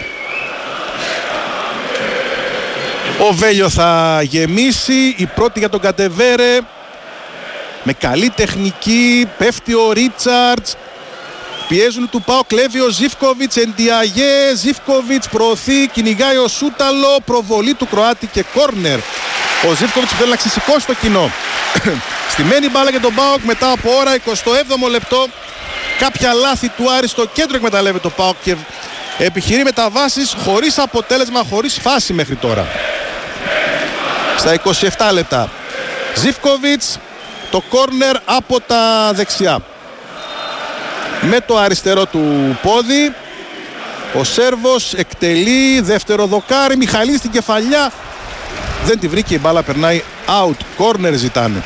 Ο Βέλιο θα γεμίσει. Η πρώτη για τον Κατεβέρε. Με καλή τεχνική. Πέφτει ο Ρίτσαρτς. Πιέζουν του ΠΑΟΚ, κλέβει ο Ζίβκοβιτς. Εντιαγέ. Ζίβκοβιτς προωθεί. Κυνηγάει ο Σούταλο. Προβολή του Κροάτη και κόρνερ. Ο Ζίβκοβιτς θέλει να ξεσηκώσει το κοινό. Στημένη μπάλα για τον ΠΑΟΚ μετά από ώρα. εικοστό έβδομο λεπτό. Κάποια λάθη του Άρη στο κέντρο εκμεταλλεύεται το ΠΑΟΚ και επιχειρεί μεταβάσεις χωρίς αποτέλεσμα, χωρίς φάση μέχρι τώρα. Στα είκοσι επτά λεπτά. Ζίβκοβιτς. Το κόρνερ από τα δεξιά. Με το αριστερό του πόδι. Ο Σέρβος εκτελεί. Δεύτερο δοκάρι. Μιχαλής στην κεφαλιά. Δεν τη βρήκε, η μπάλα περνάει out. Κόρνερ ζητάνε.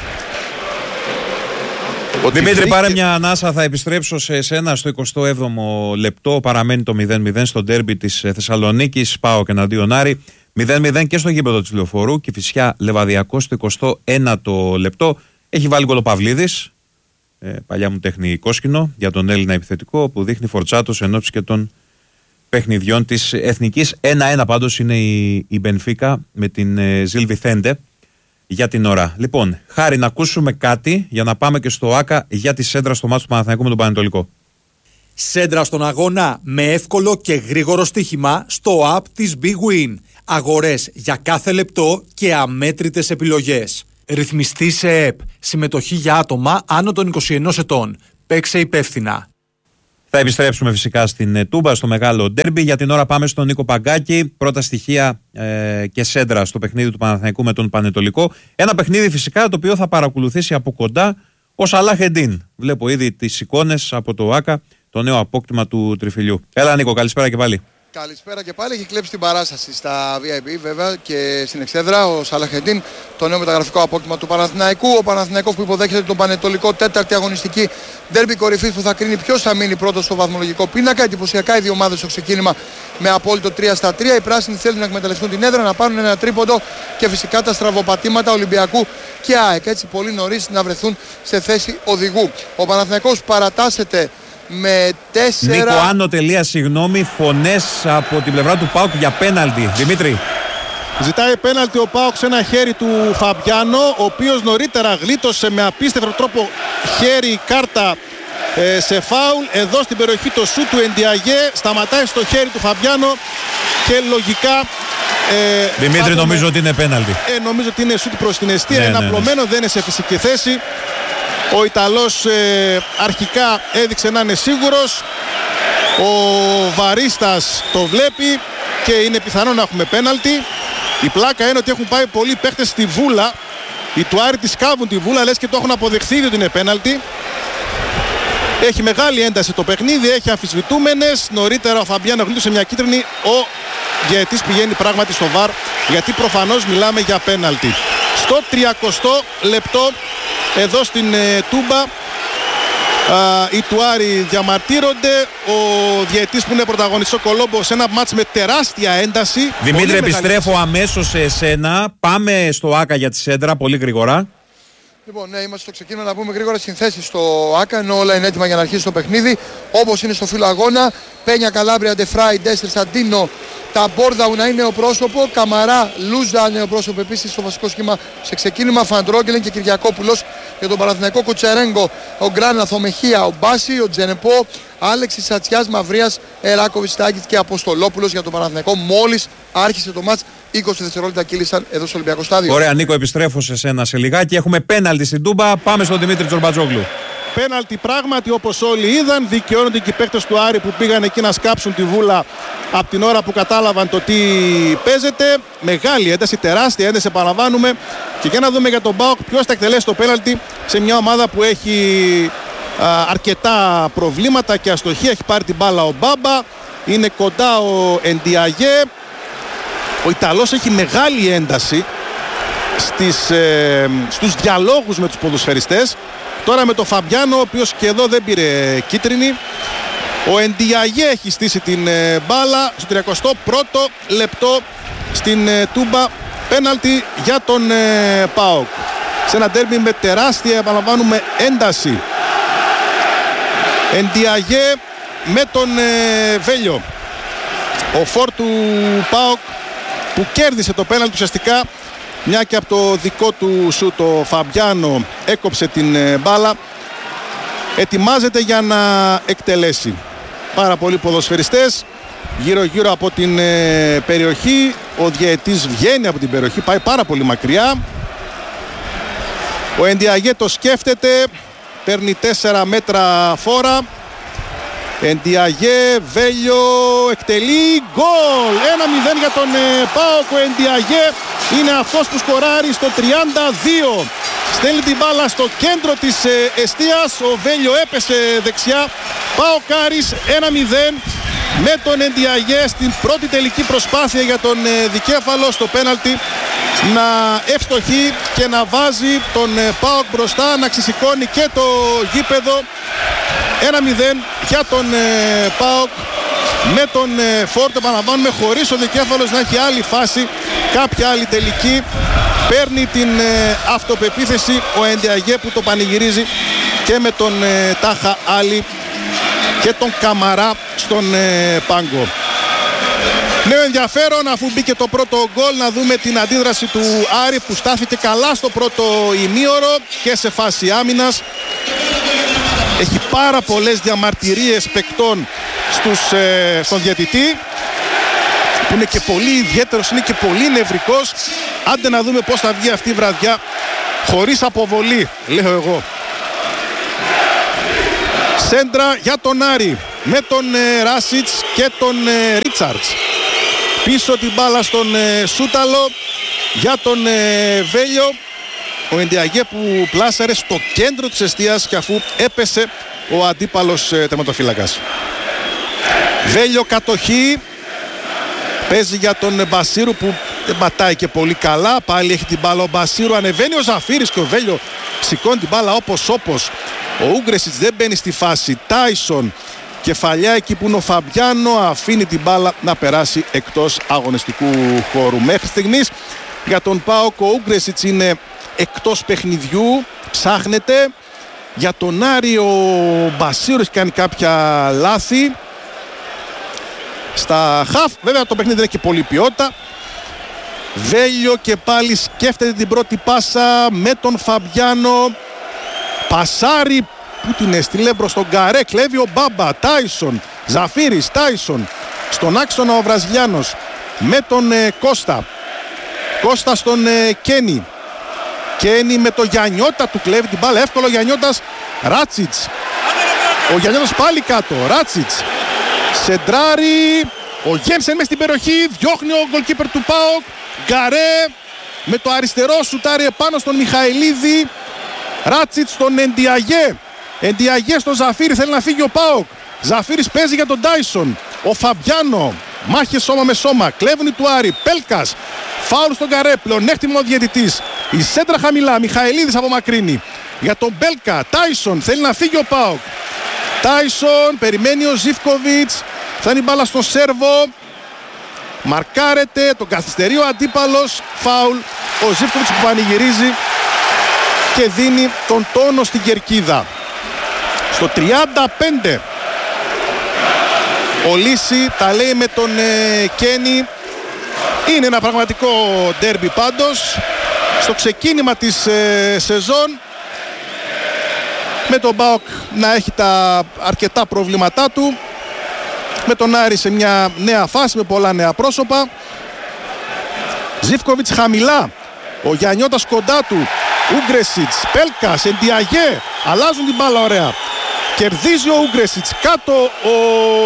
Δημήτρη, βρήκε... πάρε μια ανάσα. Θα επιστρέψω σε εσένα στο εικοστό έβδομο λεπτό. Παραμένει το μηδέν μηδέν στο ντέρμπι της Θεσσαλονίκης. ΠΑΟΚ εναντίον Άρη. μηδέν μηδέν και στο γήπεδο της Λεωφορού. Κηφισιά Λεβαδιακός στο εικοστό ένατο λεπτό. Έχει βάλει γκολ ο Παυλίδης, ε, παλιά μου τέχνη κόσκινο, για τον Έλληνα επιθετικό που δείχνει φορτσάτος ενόψει και των παιχνιδιών της Εθνικής. ένα ένα πάντως είναι η, η Μπενφίκα με την ε, Ζιλ Βιθέντε. για την ώρα. Λοιπόν, Χάρη, να ακούσουμε κάτι για να πάμε και στο ΆΚΑ για τη σέντρα στο μάτσο του Παναθηναϊκού με τον Πανετολικό. Σέντρα στον αγώνα με εύκολο και γρήγορο στοίχημα στο app της Big Win. Αγορές για κάθε λεπτό και αμέτρητες επιλογές. Ρυθμιστή σε ΕΠ. Συμμετοχή για άτομα άνω των είκοσι ενός ετών. Παίξε υπεύθυνα. Θα επιστρέψουμε φυσικά στην Τούμπα, στο μεγάλο ντέρμπι. Για την ώρα πάμε στον Νίκο Παγκάκη. Πρώτα στοιχεία ε, και σέντρα στο παιχνίδι του Παναθηναϊκού με τον Πανετολικό. Ένα παιχνίδι φυσικά το οποίο θα παρακολουθήσει από κοντά ο Σαλάχ Εντίν. Βλέπω ήδη τις εικόνες από το ΆΚΑ, το νέο απόκτημα του Τριφυλιού. Έλα Νίκο, καλησπέρα και πάλι. Καλησπέρα και πάλι. Έχει κλέψει την παράσταση στα βι άι πι βέβαια και στην εξέδρα ο Σαλάχ Εντίν, το νέο μεταγραφικό απόκτημα του Παναθηναϊκού. Ο Παναθηναϊκός που υποδέχεται τον Πανετολικό, τέταρτη αγωνιστική ντέρμπι κορυφής που θα κρίνει ποιος θα μείνει πρώτος στο βαθμολογικό πίνακα. Εντυπωσιακά οι δύο ομάδες στο ξεκίνημα με απόλυτο τρία στα τρία. Οι πράσινοι θέλουν να εκμεταλλευτούν την έδρα, να πάρουν ένα τρίποντο και φυσικά τα στραβοπατήματα Ολυμπιακού και ΑΕΚ. Έτσι πολύ νωρίς να βρεθούν σε θέση οδηγού. Ο Παναθηναϊκός παρατάσσεται με τέσσερα. Νίκο, άνω τελεία, συγγνώμη, φωνές από την πλευρά του ΠΑΟΚ για πέναλτι. Δημήτρη. Ζητάει πέναλτι ο ΠΑΟΚ σε ένα χέρι του Φαμπιάνο, ο οποίος νωρίτερα γλίτωσε με απίστευτο τρόπο χέρι κάρτα ε, σε φάουλ. Εδώ στην περιοχή το σου του Εντιαγέ σταματάει στο χέρι του Φαμπιάνο και λογικά ε, Δημήτρη, πούμε, νομίζω ότι είναι πέναλτι. Ε, νομίζω ότι είναι σουτ προς την αιστεία, ναι, είναι ναι, απλωμένο, ναι. δεν είναι σε φυσική θέση. Ο Ιταλός ε, αρχικά έδειξε να είναι σίγουρος. Ο Βαρίστας το βλέπει και είναι πιθανό να έχουμε πέναλτι. Η πλάκα είναι ότι έχουν πάει πολλοί παίχτες στη βούλα. Οι Τουάρι τη σκάβουν τη βούλα, λες και το έχουν αποδεχθεί ότι είναι πέναλτι. Έχει μεγάλη ένταση το παιχνίδι, έχει αμφισβητούμενες. Νωρίτερα ο Φαμπιάνο γλίτωσε μια κίτρινη. Ο διαιτητής πηγαίνει πράγματι στο βαρ, γιατί προφανώς μιλάμε για πέναλτι. Στο τριακοστό λεπτό εδώ στην ε, Τούμπα α, οι Τουάρι διαμαρτύρονται. Ο διαιτητής που είναι πρωταγωνιστής ο Κολόμπο σε ένα μάτς με τεράστια ένταση. Δημήτρη, επιστρέφω μεγάλη... αμέσως σε εσένα. Πάμε στο ΆΚΑ για τη σέντρα πολύ γρήγορα. Λοιπόν, ναι, είμαστε στο ξεκίνημα να πούμε γρήγορα συνθέσεις στο ΆΚΑ, ενώ όλα είναι έτοιμα για να αρχίσει το παιχνίδι. Όπως είναι στο φύλλο αγώνα, Πένια Καλάμπρια, Ντεφράι, Ντέστερ, Σαντίνο, τα Μπόρδαου να είναι νεοπρόσωπο, Καμαρά, Λούζα νεοπρόσωπο επίσης στο βασικό σχήμα σε ξεκίνημα, Φαντρόγγελεν και Κυριακόπουλος για τον Παναθηναϊκό, Κουτσερέγκο, ο Γκράναθ, ο Μεχία, ο Μπάση, ο Τζενεπό, Άλεξη Σατσιάς, Μαυρίας, Εράκοβιτς, Τάκης και Αποστολόπουλος για τον Παναθηναϊκό. Μόλις άρχισε το μάτς, είκοσι δευτερόλεπτα κύλησαν εδώ στο Ολυμπιακό Στάδιο. Ωραία, Νίκο, επιστρέφω σε σένα σε λιγάκι. Έχουμε πέναλτι στην Τούμπα. Πάμε στον Δημήτρη Τζορμπατζόγλου. Πέναλτι πράγματι, όπως όλοι είδαν, δικαιώνονται και οι παίκτες του Άρη που πήγαν εκεί να σκάψουν τη βούλα από την ώρα που κατάλαβαν το τι παίζεται. Μεγάλη ένταση, τεράστια ένταση, επαναλαμβάνουμε. Και για να δούμε για τον ΠΑΟΚ ποιος θα εκτελέσει το πέναλτι σε μια ομάδα που έχει α, αρκετά προβλήματα και αστοχία. Έχει πάρει την μπάλα ο Μπάμπα, είναι κοντά ο Εντιαγέ. Ο Ιταλός έχει μεγάλη ένταση στις, ε, στους διαλόγους με τους ποδοσφαιριστές. Τώρα με τον Φαμπιάνο, ο οποίος και εδώ δεν πήρε κίτρινη. Ο Εντιαγέ έχει στήσει την ε, μπάλα στο τριακοστό πρώτο λεπτό στην ε, Τούμπα. Πέναλτι για τον ε, ΠΑΟΚ. Σε ένα ντέρμπι με τεράστια, επαναλαμβάνουμε, ένταση. Εντιαγέ με τον ε, Βέλιο. Ο φόρ του ΠΑΟΚ που κέρδισε το πέναλτι ουσιαστικά, μια και από το δικό του σου το Φαμπιάνο έκοψε την ε, μπάλα. Ετοιμάζεται για να εκτελέσει. Πάρα πολλοί ποδοσφαιριστές γύρω γύρω από την ε, περιοχή. Ο διαιτής βγαίνει από την περιοχή, πάει πάρα πολύ μακριά. Ο Εντιαγέ το σκέφτεται, παίρνει τέσσερα μέτρα φόρα. Εντιαγέ, Βέλιο, εκτελεί, γκολ! ένα μηδέν για τον ε, ΠΑΟΚ. Ο Εντιαγέ είναι αυτός που σκοράρει στο τριάντα δύο. Στέλνει την μπάλα στο κέντρο της ε, εστίας. Ο Βέλιο έπεσε δεξιά. ΠΑΟΚ Άρης ένα μηδέν με τον Εντιαγέ στην πρώτη τελική προσπάθεια για τον ε, δικέφαλο στο πέναλτι να ευστοχεί και να βάζει τον ε, ΠΑΟΚ μπροστά, να ξεσηκώνει και το γήπεδο. ένα μηδέν για τον ε, ΠΑΟΚ με τον ε, Φόρτο, επαναλαμβάνουμε, χωρίς ο δικέφαλος να έχει άλλη φάση, κάποια άλλη τελική. Παίρνει την ε, αυτοπεποίθηση ο Εντιαγέ που το πανηγυρίζει και με τον ε, Τάχα Άλλη και τον Καμαρά στον ε, πάγκο. Νέο ενδιαφέρον αφού μπήκε το πρώτο γκολ, να δούμε την αντίδραση του Άρη που στάθηκε καλά στο πρώτο ημίωρο και σε φάση άμυνας. Έχει πάρα πολλές διαμαρτυρίες παικτών στους, ε, στον διαιτητή που είναι και πολύ ιδιαίτερος, είναι και πολύ νευρικός. Άντε να δούμε πώς θα βγει αυτή η βραδιά χωρίς αποβολή, λέω εγώ. Σέντρα για τον Άρη με τον ε, Ράσιτς και τον ε, Ρίτσαρτς. Πίσω την μπάλα στον ε, Σούταλο για τον ε, Βέλιο. Ο Εντιαγέ που πλάσαρε στο κέντρο της εστίας και αφού έπεσε ο αντίπαλος ε, τερματοφύλακας. Βέλιο κατοχή. Παίζει για τον Μπασίρου που δεν πατάει και πολύ καλά. Πάλι έχει την μπάλα ο Μπασίρου. Ανεβαίνει ο Ζαφύρης και ο Βέλιο σηκώνει την μπάλα όπως όπως. Ο Ούγκρεσιτς δεν μπαίνει στη φάση. Τάισον κεφαλιά εκεί που είναι ο Φαμπιάνο. Αφήνει την μπάλα να περάσει εκτός αγωνιστικού χώρου. Μέχρι στιγμής για τον ΠΑΟΚ ο Ούγκρεσιτς είναι εκτός παιχνιδιού. Ψάχνεται. Για τον Άρη ο Μπασίρου έχει κάνει κάποια λάθη στα χαφ. Βέβαια το παιχνίδι δεν έχει πολύ ποιότητα. Βέλιο και πάλι σκέφτεται την πρώτη πάσα με τον Φαμπιάνο. Πασάρι που την έστειλε προς τον Γκαρέ. Κλέβει ο Μπάμπα. Τάισον. Ζαφύρης. Τάισον. Στον άξονα ο Βραζιλιάνος με τον ε, Κώστα. Κώστα στον ε, Κένι. Κένι με τον Γιαννιώτα. Του κλέβει την μπάλα. Εύκολο Γιαννιώτας. Ράτσιτς. Ο Γιαννιώτας πάλι κάτω. Ράτσιτς. Σεντράρι. Ο Γένσεν μέσα στην περιοχή. Διώχνει ο γκολκίπερ του ΠΑΟΚ. Γκαρέ με το αριστερό σουτάρει επάνω στον Μιχαηλίδη. Ράτσιτς στον Εντιαγέ. Εντιαγέ στον Ζαφύρη. Θέλει να φύγει ο ΠΑΟΚ. Ζαφύρης παίζει για τον Τάισον. Ο Φαμπιάνο. Μάχε σώμα με σώμα. Κλέβουν του Άρη. Πέλκας. Φάουλ στον Γκαρέ. Πλεονέκτημα ο διαιτητής. Η σέντρα χαμηλά. Μιχαηλίδης απομακρύνει. Για τον Μπέλκα. Τάισον. Θέλει να φύγει ο ΠΑΟΚ. Τάισον. Περιμένει ο Ζίβκοβιτς. Φτάνει μπάλα στο Σέρβο. Μαρκάρεται. Τον καθυστερεί ο αντίπαλος. Φάουλ. Ο Ζίβκοβιτς που πανηγυρίζει και δίνει τον τόνο στην κερκίδα. Στο τριάντα πέντε ο Λύση τα λέει με τον ε, Κένι. Είναι ένα πραγματικό ντέρμπι πάντως. Στο ξεκίνημα της ε, σεζόν με τον ΠΑΟΚ να έχει τα αρκετά προβλήματά του, με τον Άρη σε μια νέα φάση με πολλά νέα πρόσωπα. Ζίβκοβιτς χαμηλά. Ο Γιαννιώτας κοντά του. Ούγκρεσιτς, Πέλκας, Εντιαγέ. Αλλάζουν την μπάλα ωραία. Κερδίζει ο Ούγκρεσιτς. Κάτω ο,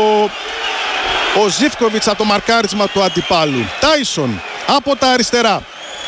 ο Ζίβκοβιτς από το μαρκάρισμα του αντιπάλου. Τάισον από τα αριστερά.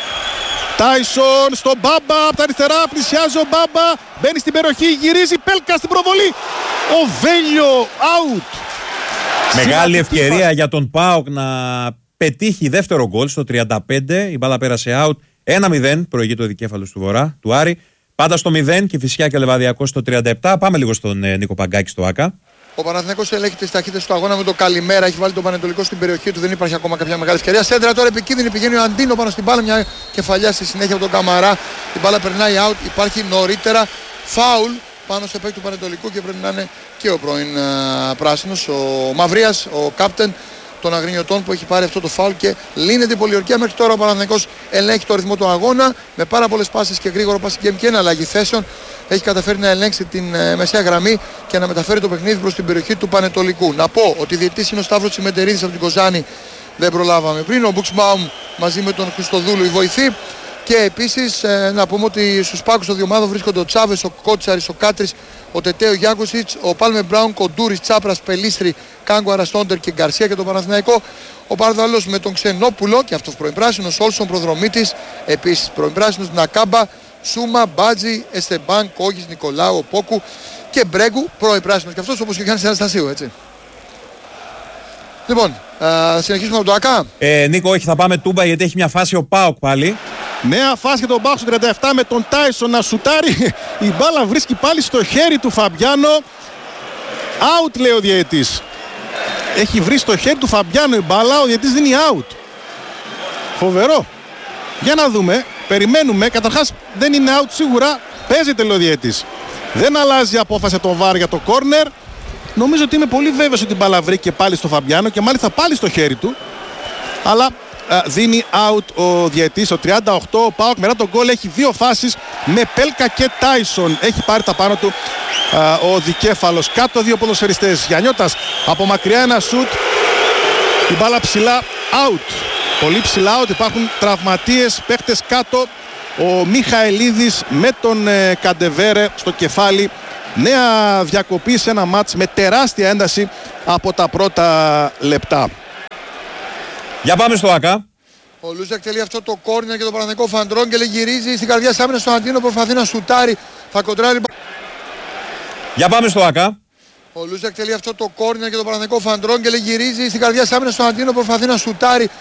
Τάισον στον Μπάμπα από τα αριστερά. Πλησιάζει ο Μπάμπα. Μπαίνει στην περιοχή. Γυρίζει. Πέλκας στην προβολή. Ο Βέλιο out. Μεγάλη ευκαιρία για τον ΠΑΟΚ να πετύχει δεύτερο γκολ στο τριάντα πέντε. Η μπάλα πέρασε out. ένα μηδέν προηγείται ο δικέφαλος του Βορρά, του Άρη. Πάντα στο μηδέν και φυσικά και ο Λεβαδιακός στο τριάντα επτά. Πάμε λίγο στον ε, Νίκο Παγκάκη στο ΆΚΑ. Ο Παναθηναϊκός ελέγχει τις ταχύτητες του αγώνα με το καλημέρα. Έχει βάλει τον Πανετολικό στην περιοχή του. Δεν υπάρχει ακόμα κάποια μεγάλη ευκαιρία. Σέντρα τώρα επικίνδυνη. Πηγαίνει ο Αντίνο πάνω στην μπάλα. Μια κεφαλιά στη συνέχεια από τον Καμαρά. Η μπάλα περνάει out. Υπάρχει νωρίτερα φάουλ πάνω σε παίκτη του Πανετολικού και πρέπει να είναι και ο πρώην uh, πράσινος, ο Μαυρίας, ο κάπτεν των Αγρινιωτών που έχει πάρει αυτό το φάουλ και λύνεται η πολιορκία. Μέχρι τώρα ο Παναθηναϊκός ελέγχει το ρυθμό του αγώνα με πάρα πολλές πάσεις και γρήγορο passing game και ένα αλλαγή θέσεων. Έχει καταφέρει να ελέγξει την ε, μεσαία γραμμή και να μεταφέρει το παιχνίδι προς την περιοχή του Πανετολικού. Να πω ότι διαιτητής είναι ο Σταύρος Τσιμεντερίδης από την Κοζάνη, δεν προλάβαμε πριν. Ο Μπουξμπάουμ μαζί με τον Χριστοδούλου η βοηθή. Και επίσης ε, να πούμε ότι στους πάγκους των δύο ομάδων βρίσκονται ο Τσάβες, ο Κότσαρης, ο Κάτρης, ο Τετέο Γιάκουσιτς, ο Πάλμε Μπράουν, Κοντούρης, Τσάπρας, Πελίστρη, Κάγκο Αραστόντερ και Γκαρσία και τον Παναθηναϊκό. Ο Παρδαλός με τον Ξενόπουλο και αυτός πρώην-πράσινος, Όλσον Προδρομίτης, επίσης πρώην-πράσινος, Νακάμπα, Σούμα, Μπάτζη, Εστεμπάν, Κόγης, Νικολάου, Πόκου και Μπρέγκου, πρώην-πράσινος και αυτός όπως και ο Γιάννης Αναστασίου, έτσι. Λοιπόν, θα συνεχίσουμε από το ΆΚΑ. Ε, Νίκο, όχι, θα πάμε Τούμπα γιατί έχει μια φάση ο ΠΑΟΚ πάλι. Νέα φάση για τον ΠΑΟΚ στο τριάντα επτά με τον Τάισον να σουτάρει. Η μπάλα βρίσκει πάλι στο χέρι του Φαμπιάνο. Out λέει ο διαιτητής. Έχει βρει στο χέρι του Φαμπιάνο η μπάλα, ο διαιτητής δίνει out. Φοβερό. Για να δούμε, περιμένουμε. Καταρχάς δεν είναι out σίγουρα. Παίζεται λέει ο διαιτητής. Δεν αλλάζει η απόφαση από τον βαρ για το corner. Νομίζω ότι είμαι πολύ βέβαιος ότι η μπάλα βρήκε πάλι στο Φαμπιάνο και μάλιστα πάλι στο χέρι του. αλλά α, δίνει out ο διαιτής. Ο τριάντα οκτώ ο ΠΑΟΚ μετά τον γκολ έχει δύο φάσεις με Πέλκα και Τάισον. Έχει πάρει τα πάνω του α, ο δικέφαλος. Κάτω δύο ποδοσφαιριστές. Γιαννιώτας από μακριά ένα σουτ. Η μπάλα ψηλά out. Πολύ ψηλά out. Υπάρχουν τραυματίες, παίχτες κάτω. Ο Μιχαηλίδης με τον ε, Καντεβέρε στο κεφάλι. Νέα διακοπή σε ένα μάτς με τεράστια ένταση από τα πρώτα λεπτά. Για πάμε στο ΑΚΑ. Ο Λούζα εκτελεί αυτό το κόρνερ και το Παναθηναϊκό Φαντρόγκελε γυρίζει στην καρδιά της άμυνας στον Αντίνο, προσπαθεί να σουτάρει, θα κοντράρει. Για πάμε στο ΑΚΑ. Ο Λούζα εκτελεί αυτό το κόρνερ και το Παναθηναϊκό Φαντρόγκελε γυρίζει στην καρδιά της άμυνας στον Αντίνο, προσπαθεί να σουτάρει,